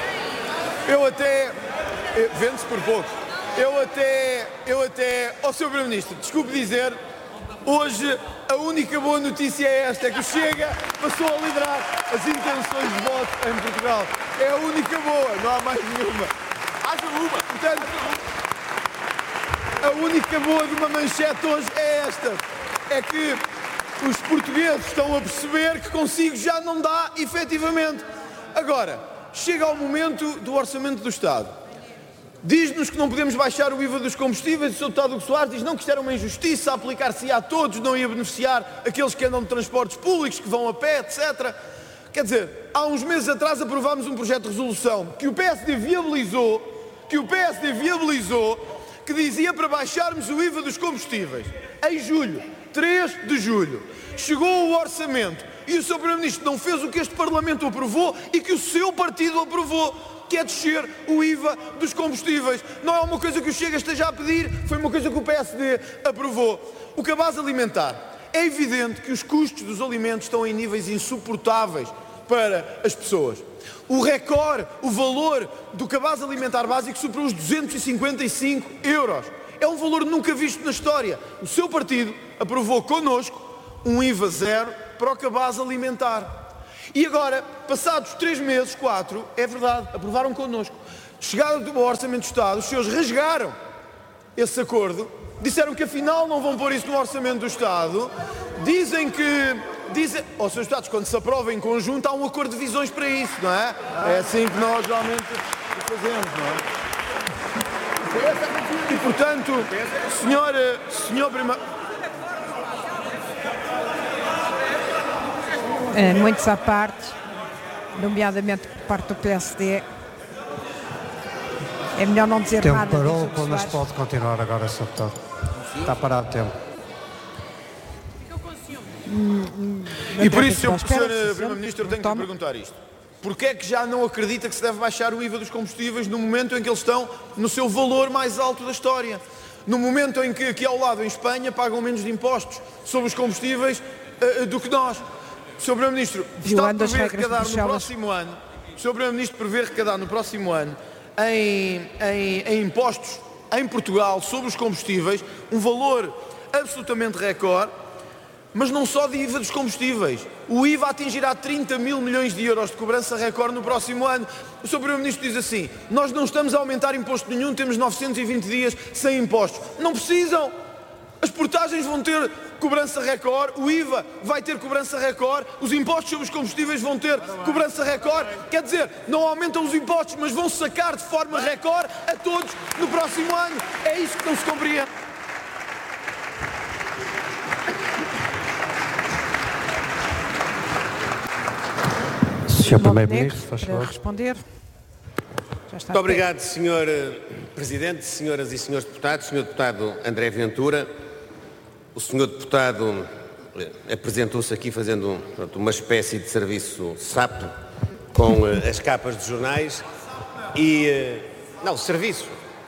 Eu até... Vende-se por pouco. Eu até... Eu até... Ó senhor Primeiro-Ministro, desculpe dizer, hoje a única boa notícia é esta, é que o Chega passou a liderar as intenções de voto em Portugal. É a única boa, não há mais nenhuma. Haja uma. Portanto, a única boa de uma manchete hoje é esta. É que os portugueses estão a perceber que consigo já não dá, efetivamente. Agora, chega ao momento do Orçamento do Estado. Diz-nos que não podemos baixar o I V A dos combustíveis, o senhor Deputado Hugo Soares diz não, que isto era uma injustiça, aplicar-se a todos, não ia beneficiar aqueles que andam de transportes públicos, que vão a pé, etcétera. Quer dizer, há uns meses atrás aprovámos um projeto de resolução que o P S D viabilizou, que o P S D viabilizou, que dizia para baixarmos o I V A dos combustíveis. Em julho, três de julho, chegou o orçamento e o senhor Primeiro-Ministro não fez o que este Parlamento aprovou e que o seu partido aprovou. que é descer o I V A dos combustíveis. Não é uma coisa que o Chega esteja a pedir, foi uma coisa que o P S D aprovou. O cabaz alimentar. É evidente que os custos dos alimentos estão em níveis insuportáveis para as pessoas. O recorde, o valor do cabaz alimentar básico superou os duzentos e cinquenta e cinco euros. É um valor nunca visto na história. O seu partido aprovou connosco um I V A zero para o cabaz alimentar. E agora, passados três meses, quatro, é verdade, aprovaram connosco. Chegada do Orçamento do Estado, os senhores rasgaram esse acordo, disseram que afinal não vão pôr isso no Orçamento do Estado, dizem que... Dizem, aos seus Estados, quando se aprova em conjunto, há um acordo de visões para isso, não é? É assim que nós realmente o fazemos, não é? E, portanto, senhor, senhor Primeiro... Muitos à parte, nomeadamente por parte do P S D. É melhor não dizer o tempo nada. Parou, mas pode continuar agora, senhor Deputado. Está parado o tempo. Hum, e por isso, senhor Primeiro-Ministro, eu tenho que lhe perguntar isto. Porquê é que já não acredita que se deve baixar o I V A dos combustíveis no momento em que eles estão no seu valor mais alto da história? No momento em que aqui ao lado, em Espanha, pagam menos de impostos sobre os combustíveis uh, do que nós. O senhor Primeiro-Ministro está a prever arrecadar no próximo ano, o senhor Primeiro-Ministro prevê arrecadar no próximo ano em, em, em impostos em Portugal sobre os combustíveis um valor absolutamente recorde, mas não só de I V A dos combustíveis. O I V A atingirá trinta mil milhões de euros de cobrança recorde no próximo ano. O senhor Primeiro-Ministro diz assim: nós não estamos a aumentar imposto nenhum, temos novecentos e vinte dias sem impostos. Não precisam. As portagens vão ter cobrança recorde, o I V A vai ter cobrança recorde, os impostos sobre os combustíveis vão ter cobrança recorde. Quer dizer, não aumentam os impostos, mas vão sacar de forma recorde a todos no próximo ano. É isso que não se compreende. senhor Primeiro-Ministro, faz favor. Responder. Já está. Muito obrigado, senhor Presidente, senhoras e senhores deputados, senhor Deputado André Ventura. O senhor Deputado apresentou-se aqui fazendo pronto, uma espécie de serviço sapo com uh, as capas dos jornais e... Uh, não, serviço.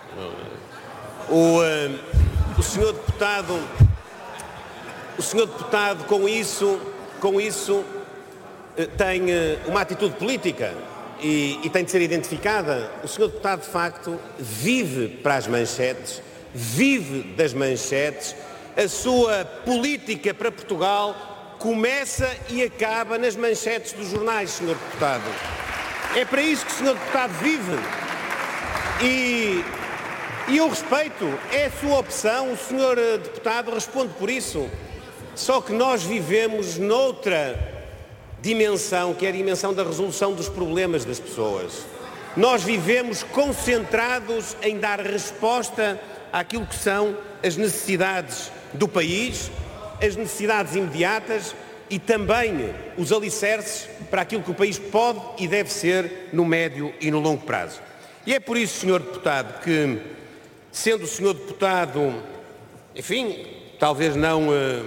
O, uh, o senhor Deputado... O senhor Deputado, com isso, com isso uh, tem uh, uma atitude política e, e tem de ser identificada. O senhor Deputado, de facto, vive para as manchetes, vive das manchetes. A sua política para Portugal começa e acaba nas manchetes dos jornais, senhor Deputado. É para isso que o senhor Deputado vive. E, e eu respeito, é a sua opção, o senhor Deputado responde por isso. Só que nós vivemos noutra dimensão, que é a dimensão da resolução dos problemas das pessoas. Nós vivemos concentrados em dar resposta àquilo que são as necessidades do país, as necessidades imediatas e também os alicerces para aquilo que o país pode e deve ser no médio e no longo prazo. E é por isso, senhor Deputado, que, sendo o senhor Deputado, enfim, talvez não,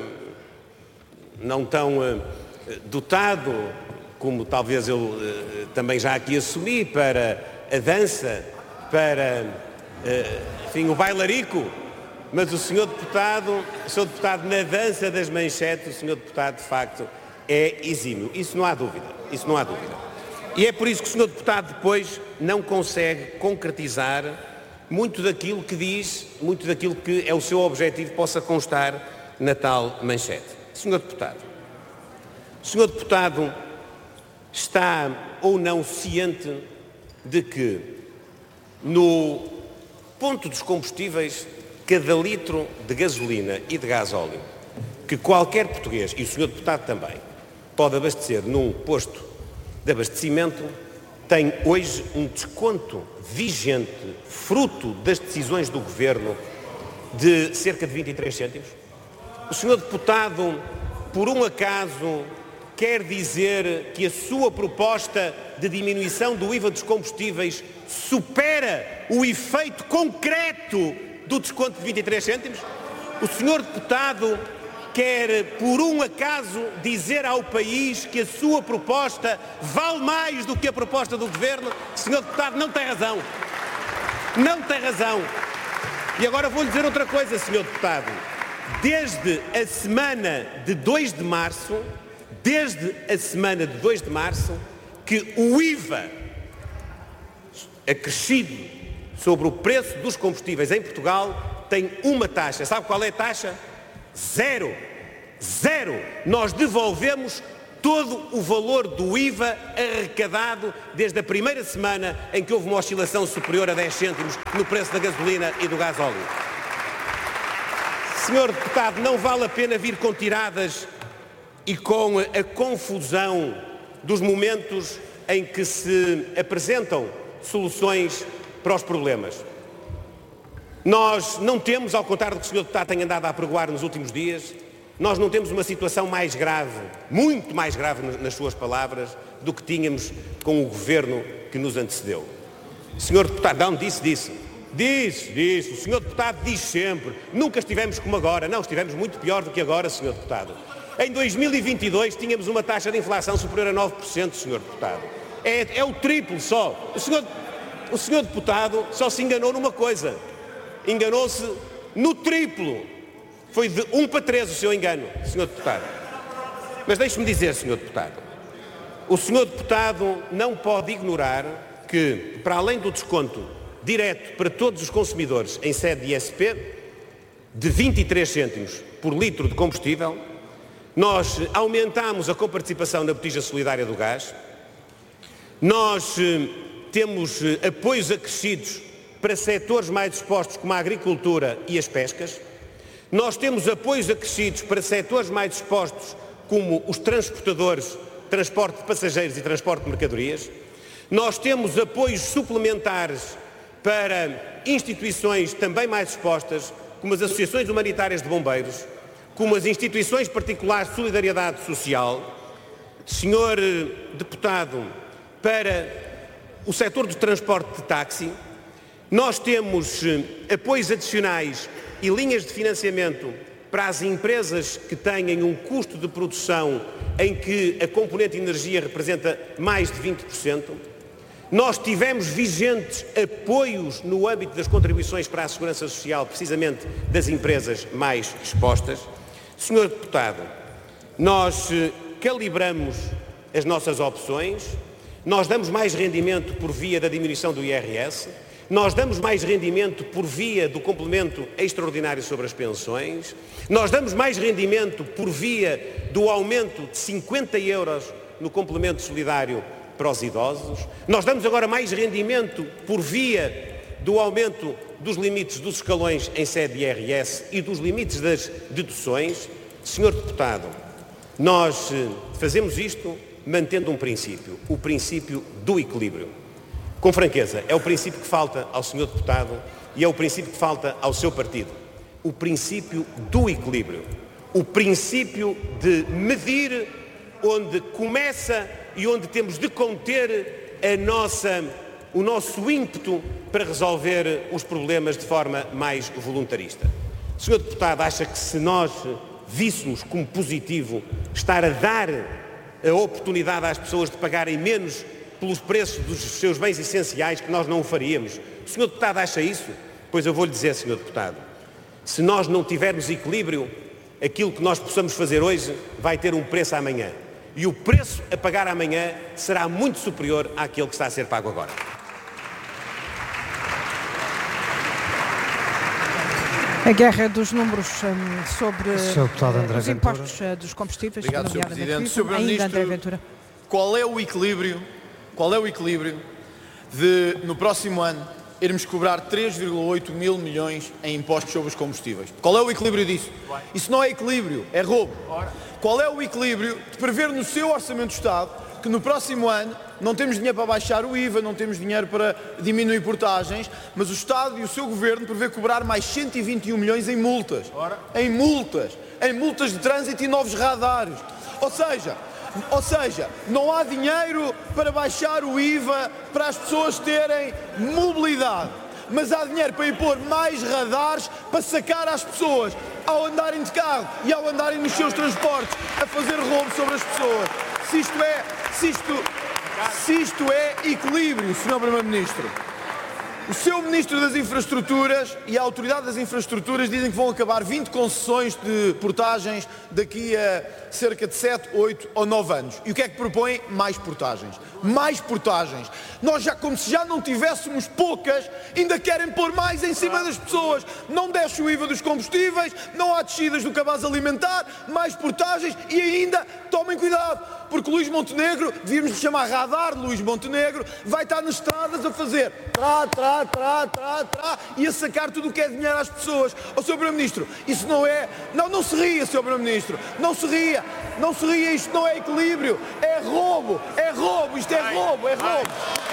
não tão dotado, como talvez eu também já aqui assumi, para a dança, para, enfim, o bailarico, mas o senhor Deputado, o senhor Deputado na dança das manchetes, o senhor Deputado, de facto, é exímio. Isso não há dúvida, isso não há dúvida. E é por isso que o senhor Deputado depois não consegue concretizar muito daquilo que diz, muito daquilo que é o seu objetivo possa constar na tal manchete. senhor Deputado, o senhor Deputado está ou não ciente de que no ponto dos combustíveis, cada litro de gasolina e de gasóleo que qualquer português, e o senhor Deputado também, pode abastecer num posto de abastecimento, tem hoje um desconto vigente, fruto das decisões do Governo, de cerca de vinte e três cêntimos? O senhor Deputado, por um acaso, quer dizer que a sua proposta de diminuição do I V A dos combustíveis supera o efeito concreto do desconto de vinte e três cêntimos? O senhor Deputado quer por um acaso dizer ao país que a sua proposta vale mais do que a proposta do Governo? senhor Deputado, não tem razão. Não tem razão. E agora vou-lhe dizer outra coisa, senhor Deputado. Desde a semana de dois de março, desde a semana de dois de março, que o I V A acrescido sobre o preço dos combustíveis em Portugal tem uma taxa. Sabe qual é a taxa? Zero. Zero. Nós devolvemos todo o valor do I V A arrecadado desde a primeira semana em que houve uma oscilação superior a dez cêntimos no preço da gasolina e do gás óleo. senhor Deputado, não vale a pena vir com tiradas e com a confusão dos momentos em que se apresentam soluções para os problemas. Nós não temos, ao contrário do que o senhor Deputado tem andado a apregoar nos últimos dias, nós não temos uma situação mais grave, muito mais grave nas suas palavras, do que tínhamos com o governo que nos antecedeu. senhor Deputado, não, disse, disse. Disse, disse. O senhor Deputado diz sempre. Nunca estivemos como agora. Não, estivemos muito pior do que agora, senhor Deputado. Em dois mil e vinte e dois tínhamos uma taxa de inflação superior a nove por cento, senhor Deputado. É, é o triplo só. O senhor, o senhor Deputado só se enganou numa coisa. Enganou-se no triplo. Foi de um para três o seu engano, senhor Deputado. Mas deixe-me dizer, senhor Deputado, o senhor Deputado não pode ignorar que, para além do desconto direto para todos os consumidores em sede de I S P, de vinte e três cêntimos por litro de combustível, nós aumentámos a coparticipação na botija solidária do gás, nós eh, temos eh, apoios acrescidos para setores mais expostos como a agricultura e as pescas, nós temos apoios acrescidos para setores mais expostos como os transportadores, transporte de passageiros e transporte de mercadorias, nós temos apoios suplementares para instituições também mais expostas, como as associações humanitárias de bombeiros, como as instituições particulares de solidariedade social, senhor Deputado, para o setor do transporte de táxi, nós temos apoios adicionais e linhas de financiamento para as empresas que tenham um custo de produção em que a componente de energia representa mais de vinte por cento. Nós tivemos vigentes apoios no âmbito das contribuições para a segurança social, precisamente das empresas mais expostas. senhor Deputado, nós calibramos as nossas opções, nós damos mais rendimento por via da diminuição do I R S, nós damos mais rendimento por via do complemento extraordinário sobre as pensões, nós damos mais rendimento por via do aumento de cinquenta euros no complemento solidário para os idosos, nós damos agora mais rendimento por via do aumento dos limites dos escalões em sede de I R S e dos limites das deduções. senhor Deputado, nós fazemos isto mantendo um princípio, o princípio do equilíbrio. Com franqueza, é o princípio que falta ao senhor Deputado e é o princípio que falta ao seu partido. O princípio do equilíbrio. O princípio de medir onde começa e onde temos de conter a nossa, o nosso ímpeto para resolver os problemas de forma mais voluntarista. O senhor Deputado acha que se nós víssemos como positivo estar a dar a oportunidade às pessoas de pagarem menos pelos preços dos seus bens essenciais, que nós não o faríamos? O senhor Deputado acha isso? Pois eu vou-lhe dizer, senhor Deputado, se nós não tivermos equilíbrio, aquilo que nós possamos fazer hoje vai ter um preço amanhã. E o preço a pagar amanhã será muito superior àquele que está a ser pago agora. A guerra dos números um, sobre uh, os impostos uh, dos combustíveis. Obrigado, senhor Presidente. senhor Ainda André Ventura. Qual é o equilíbrio, qual é o equilíbrio de, no próximo ano, irmos cobrar três vírgula oito mil milhões em impostos sobre os combustíveis? Qual é o equilíbrio disso? Isso não é equilíbrio, é roubo. Qual é o equilíbrio de prever no seu Orçamento do Estado que no próximo ano não temos dinheiro para baixar o I V A, não temos dinheiro para diminuir portagens, mas o Estado e o seu Governo prevê cobrar mais cento e vinte e um milhões em multas. Em multas. Em multas de trânsito e novos radares. Ou seja, ou seja, não há dinheiro para baixar o I V A para as pessoas terem mobilidade. mas há dinheiro para ir pôr mais radares para sacar às pessoas ao andarem de carro e ao andarem nos seus transportes a fazer roubo sobre as pessoas. Se isto é, se isto, se isto é equilíbrio, senhor Primeiro-Ministro. O seu Ministro das Infraestruturas e a Autoridade das Infraestruturas dizem que vão acabar vinte concessões de portagens daqui a cerca de sete, oito ou nove anos. E o que é que propõem? Mais portagens. Mais portagens. Nós já, como se já não tivéssemos poucas, ainda querem pôr mais em cima das pessoas. Não desce o I V A dos combustíveis, não há descidas do cabaz alimentar, mais portagens e ainda, tomem cuidado, porque Luís Montenegro, devíamos lhe chamar radar Luís Montenegro, vai estar nas estradas a fazer trá, trá, trá, trá, trá, e a sacar tudo o que é dinheiro às pessoas. Ó, senhor Primeiro-Ministro, isso não é... Não, não se ria, senhor Primeiro-Ministro, não se ria, não se ria, isto não é equilíbrio, é roubo, é roubo, isto é roubo, é roubo.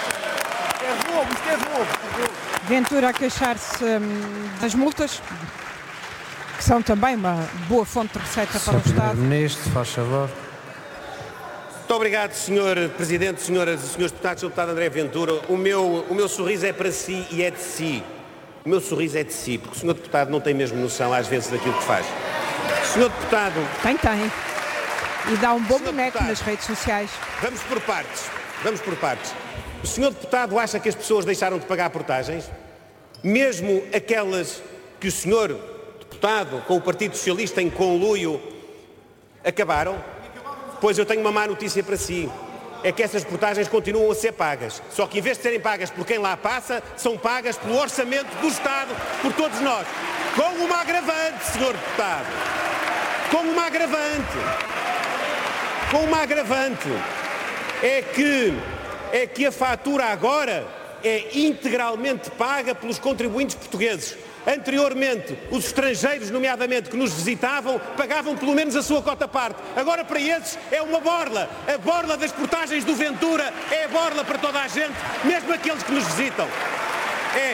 É roubo, isto é roubo. Ventura a queixar-se hum, das multas, que são também uma boa fonte de receita para o Estado. Primeiro-Ministro, faz favor. Muito obrigado, senhor Presidente, senhoras e senhores deputados, senhor deputado André Ventura. O meu, o meu sorriso é para si e é de si. O meu sorriso é de si, porque o senhor deputado não tem mesmo noção, às vezes, daquilo que faz. O senhor deputado... Tem, tem. E dá um bom senhor boneco deputado, nas redes sociais. Vamos por partes. Vamos por partes. O senhor deputado acha que as pessoas deixaram de pagar portagens? Mesmo aquelas que o senhor deputado, com o Partido Socialista em conluio, acabaram? Pois eu tenho uma má notícia para si. É que essas portagens continuam a ser pagas. Só que em vez de serem pagas por quem lá passa, são pagas pelo orçamento do Estado, por todos nós. Com uma agravante, senhor deputado. Com uma agravante. Com uma agravante. É que, é que a fatura agora é integralmente paga pelos contribuintes portugueses. Anteriormente, os estrangeiros, nomeadamente, que nos visitavam, pagavam pelo menos a sua cota parte. Agora, para esses, é uma borla. A borla das portagens do Ventura é a borla para toda a gente, mesmo aqueles que nos visitam. É.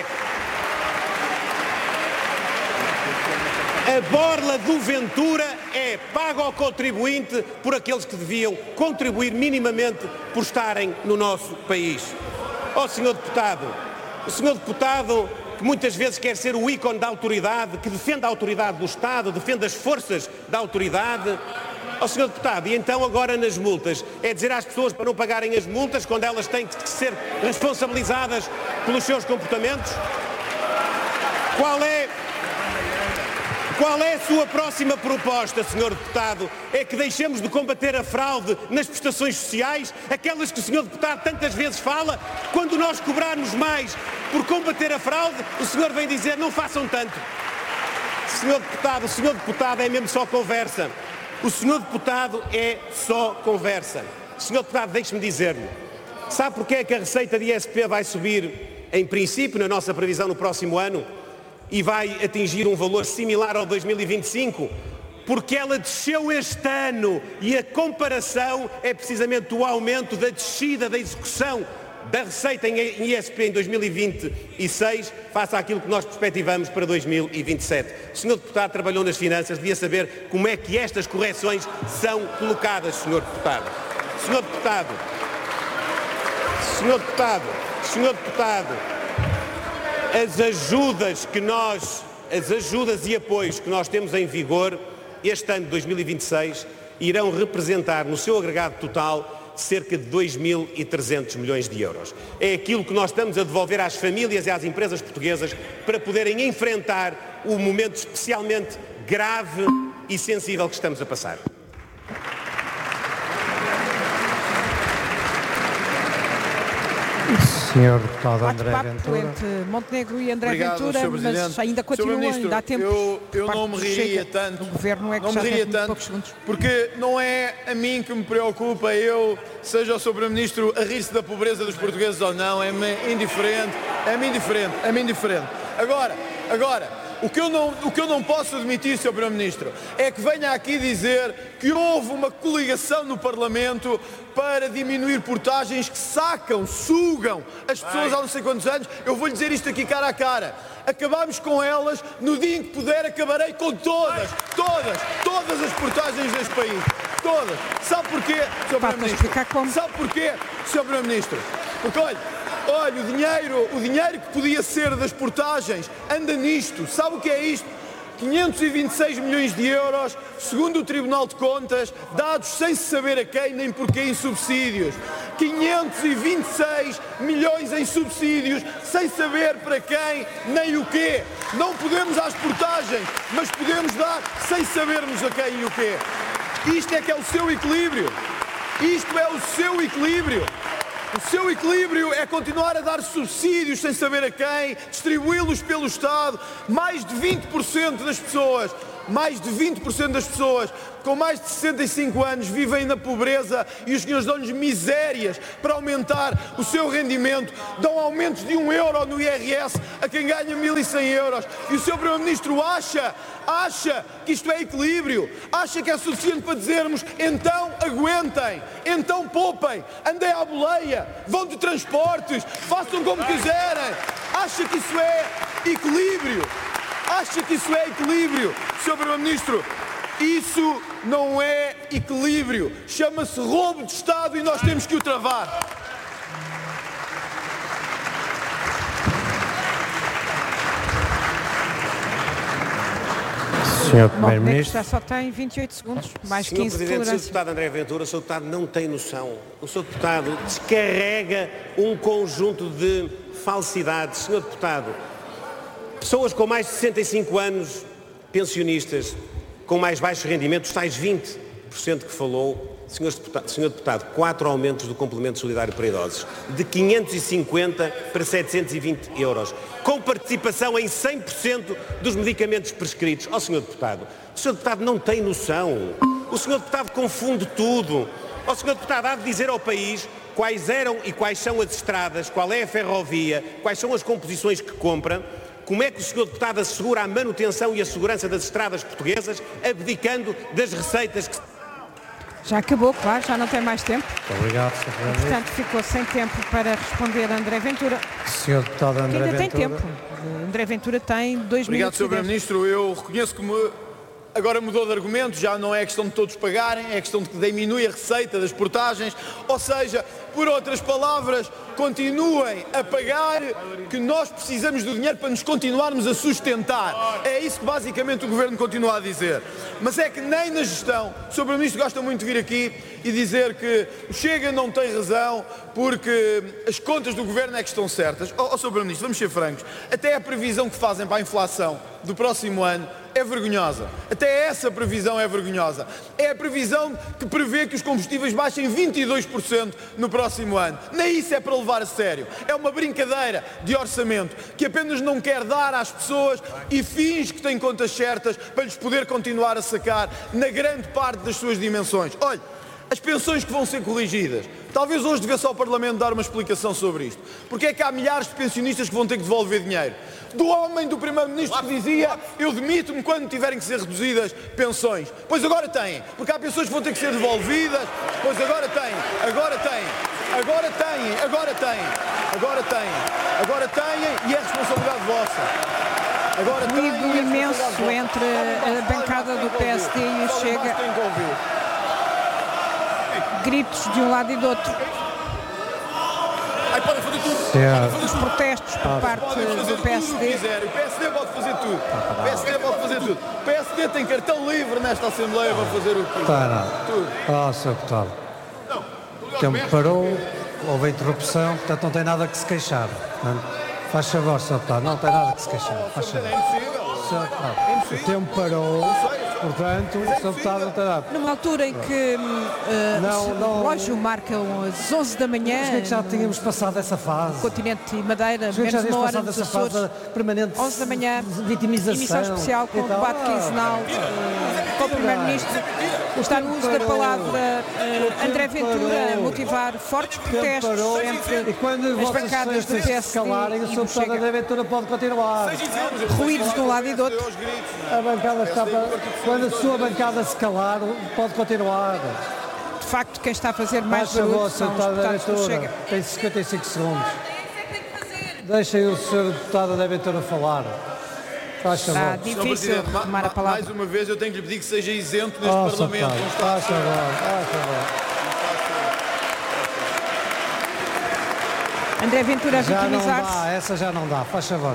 A borla do Ventura é paga ao contribuinte por aqueles que deviam contribuir minimamente por estarem no nosso país. Ó, senhor deputado, o senhor deputado... que muitas vezes quer ser o ícone da autoridade, que defende a autoridade do Estado, defende as forças da autoridade. Ó, senhor deputado, e então agora nas multas, é dizer às pessoas para não pagarem as multas quando elas têm que ser responsabilizadas pelos seus comportamentos? Qual é... Qual é a sua próxima proposta, senhor deputado? É que deixemos de combater a fraude nas prestações sociais, aquelas que o senhor deputado tantas vezes fala? Quando nós cobrarmos mais por combater a fraude, o senhor vem dizer não façam tanto. Senhor deputado, o senhor deputado é mesmo só conversa. O senhor deputado é só conversa. Senhor deputado, deixe-me dizer-lhe, sabe porque é que a receita de I S P vai subir, em princípio, na nossa previsão no próximo ano? E vai atingir um valor similar ao dois mil e vinte e cinco, porque ela desceu este ano e a comparação é precisamente o aumento da descida da execução da receita em I S P em dois mil e vinte e seis face àquilo que nós perspectivamos para dois mil e vinte e sete. O senhor deputado trabalhou nas finanças, devia saber como é que estas correções são colocadas, senhor deputado. Senhor deputado, senhor deputado, senhor deputado, as ajudas que nós, as ajudas e apoios que nós temos em vigor este ano de dois mil e vinte e seis irão representar no seu agregado total cerca de dois mil e trezentos milhões de euros. É aquilo que nós estamos a devolver às famílias e às empresas portuguesas para poderem enfrentar o momento especialmente grave e sensível que estamos a passar. senhor deputado André Bate-papo Ventura. entre Montenegro e André Obrigado, Ventura, senhor Presidente. mas ainda continua, senhor Ministro, ainda há tempo. Eu, eu não me riria Chega. tanto. O governo é que não já me tem riria muito tanto, poucos segundos. porque não é a mim que me preocupa, eu, seja o senhor Primeiro-Ministro, a rir-se da pobreza dos portugueses ou não, é-me indiferente, é-me indiferente, é-me indiferente. Agora, agora, o que eu não, o que eu não posso admitir, senhor Primeiro-Ministro, é que venha aqui dizer que houve uma coligação no Parlamento para diminuir portagens que sacam, sugam as pessoas há não sei quantos anos. Eu vou-lhe dizer isto aqui cara a cara. Acabámos com elas, no dia em que puder acabarei com todas, todas, todas as portagens deste país. Todas. Sabe porquê, senhor Primeiro-Ministro? Sabe porquê, senhor Primeiro-Ministro? Porque, olha, Olha, o dinheiro, o dinheiro que podia ser das portagens anda nisto. Sabe o que é isto? quinhentos e vinte e seis milhões de euros, segundo o Tribunal de Contas, dados sem se saber a quem nem porquê em subsídios. quinhentos e vinte e seis milhões em subsídios, sem saber para quem nem o quê. Não podemos às portagens, mas podemos dar sem sabermos a quem e o quê. Isto é que é o seu equilíbrio. Isto é o seu equilíbrio. O seu equilíbrio é continuar a dar subsídios sem saber a quem, distribuí-los pelo Estado. Mais de vinte por cento das pessoas, mais de vinte por cento das pessoas com mais de sessenta e cinco anos vivem na pobreza e os senhores dão-lhes misérias para aumentar o seu rendimento. Dão aumentos de um euro no I R S a quem ganha mil e cem euros. E o seu Primeiro-Ministro acha, acha que isto é equilíbrio, acha que é suficiente para dizermos então aguentem, então poupem, andem à boleia, vão de transportes, façam como quiserem. Acha que isso é equilíbrio? Acha que isso é equilíbrio, senhor Primeiro-Ministro? Isso não é equilíbrio. Chama-se roubo de Estado e nós temos que o travar. senhor Bom, Primeiro-Ministro. só tem vinte e oito segundos, mais senhor quinze de Presidente, o senhor tolerância. Deputado André Ventura, o senhor Deputado não tem noção. O senhor Deputado descarrega um conjunto de falsidades. senhor Deputado, pessoas com mais de sessenta e cinco anos, pensionistas, com mais baixos rendimentos, tais vinte por cento que falou, senhor Deputado, senhor Deputado, quatro aumentos do complemento solidário para idosos, de quinhentos e cinquenta para setecentos e vinte euros, com participação em cem por cento dos medicamentos prescritos. Ó oh, senhor Deputado, o senhor Deputado não tem noção. O senhor Deputado confunde tudo. Ó oh, senhor Deputado, há de dizer ao país quais eram e quais são as estradas, qual é a ferrovia, quais são as composições que compra. Como é que o senhor Deputado assegura a manutenção e a segurança das estradas portuguesas, abdicando das receitas que... Já acabou, claro, já não tem mais tempo. Muito obrigado, senhor Primeiro-Ministro. Portanto, ficou sem tempo para responder André Ventura. senhor Deputado André Ainda tem Ventura. tempo. André Ventura tem dois Obrigado, minutos. senhor e dez. Primeiro-Ministro. Eu reconheço que me... agora mudou de argumento, já não é questão de todos pagarem, é questão de que diminui a receita das portagens, ou seja, por outras palavras, continuem a pagar, que nós precisamos do dinheiro para nos continuarmos a sustentar. É isso que basicamente o Governo continua a dizer. Mas é que nem na gestão, o senhor Primeiro-Ministro gosta muito de vir aqui e dizer que o Chega não tem razão porque as contas do Governo é que estão certas. Ó, oh, senhor Primeiro-Ministro, vamos ser francos, até a previsão que fazem para a inflação do próximo ano é vergonhosa. Até essa previsão é vergonhosa. É a previsão que prevê que os combustíveis baixem vinte e dois por cento no próximo ano. Nem isso é para levar a sério. É uma brincadeira de orçamento que apenas não quer dar às pessoas e finge que tem contas certas para lhes poder continuar a sacar na grande parte das suas dimensões. Olha, as pensões que vão ser corrigidas. Talvez hoje devesse ao Parlamento dar uma explicação sobre isto. Porque é que há milhares de pensionistas que vão ter que devolver dinheiro? Do homem do Primeiro-Ministro que dizia eu demito-me quando tiverem que ser reduzidas pensões. Pois agora têm, porque há pessoas que vão ter que ser devolvidas. Pois agora têm, agora têm, agora têm, agora têm, agora têm, agora têm e é responsabilidade vossa. Agora têm, Ruído e é imenso responsabilidade vossa. entre a bancada do P S D e o Chega. Gritos de um lado e do outro. Ai, podem fazer tudo. Senhor, Os protestos por parte Podem fazer do P S tudo o que D. quiserem. O P S D pode fazer tudo. O P S D pode fazer tudo. O P S D tem cartão livre nesta Assembleia para fazer o que quiser. está nada. Tudo. Ah, senhor Deputado. O tempo parou, houve interrupção, portanto não tem nada que se queixar. Portanto, faz favor, senhor Deputado, não tem nada que se queixar. Faz favor. É impossível. Senhor Deputado, o tempo parou, portanto, o senhor Deputado não tem nada. Numa altura em que uh, Não, o não. relógio marcam as onze da manhã, Mas é que já tínhamos passado essa fase. continente e Madeira, Mas é que já menos tínhamos uma hora passado nos essa fase Açores, da permanente onze da manhã, vitimização. emissão especial com e o tal. debate quinzenal uh, com o Primeiro-Ministro. Está no uso da palavra uh, André Ventura a motivar fortes protestos Parou, entre e quando as vossas bancadas do excelências P S se calarem, o D e senhor do Deputado Chega. André Ventura pode continuar. Ruídos de um lado e do outro. A bancada está para... Quando a sua bancada se calar, pode continuar. De facto, quem está a fazer mais Faz favor, barulho senhor são os Deputado André deputados do Ventura. Chega. Tem cinquenta e cinco segundos. Deixem o senhor Deputado André Ventura falar. Faz Está favor. difícil ma- tomar a ma- palavra. Mais uma vez eu tenho que lhe pedir que seja isento neste Oh, senhor Parlamento. Deputado, Não está faz favor, faz favor. André Ventura a Já não vitimizar-se. dá, essa já não dá, faz favor.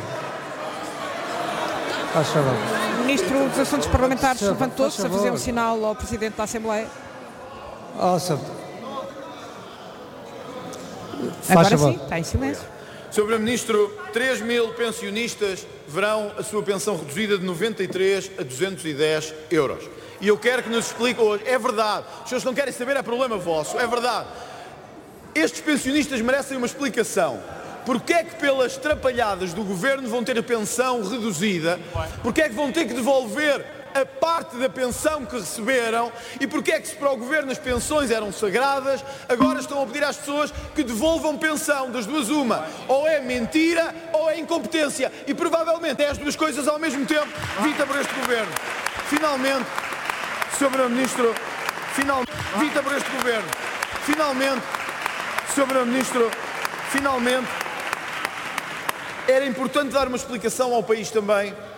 Faz favor. O Ministro dos Assuntos Parlamentares Faz favor, levantou-se a faz fazer um favor. sinal ao Presidente da Assembleia. Oh, senhor. Faz Agora favor. sim, está em silêncio. senhor Primeiro-Ministro, três mil pensionistas verão a sua pensão reduzida de noventa e três a duzentos e dez euros. E eu quero que nos explique hoje, é verdade, os senhores não querem saber, é problema vosso, é verdade. Estes pensionistas merecem uma explicação. Porquê é que pelas trapalhadas do Governo vão ter a pensão reduzida? Porquê é que vão ter que devolver a parte da pensão que receberam? E porquê é que se para o Governo as pensões eram sagradas, agora estão a pedir às pessoas que devolvam pensão? Das duas uma, ou é mentira ou é incompetência. E provavelmente é as duas coisas ao mesmo tempo, dita por este Governo. Finalmente, senhor Primeiro-Ministro, finalmente, dita por este Governo. Finalmente, senhor Primeiro-Ministro, finalmente, era importante dar uma explicação ao país também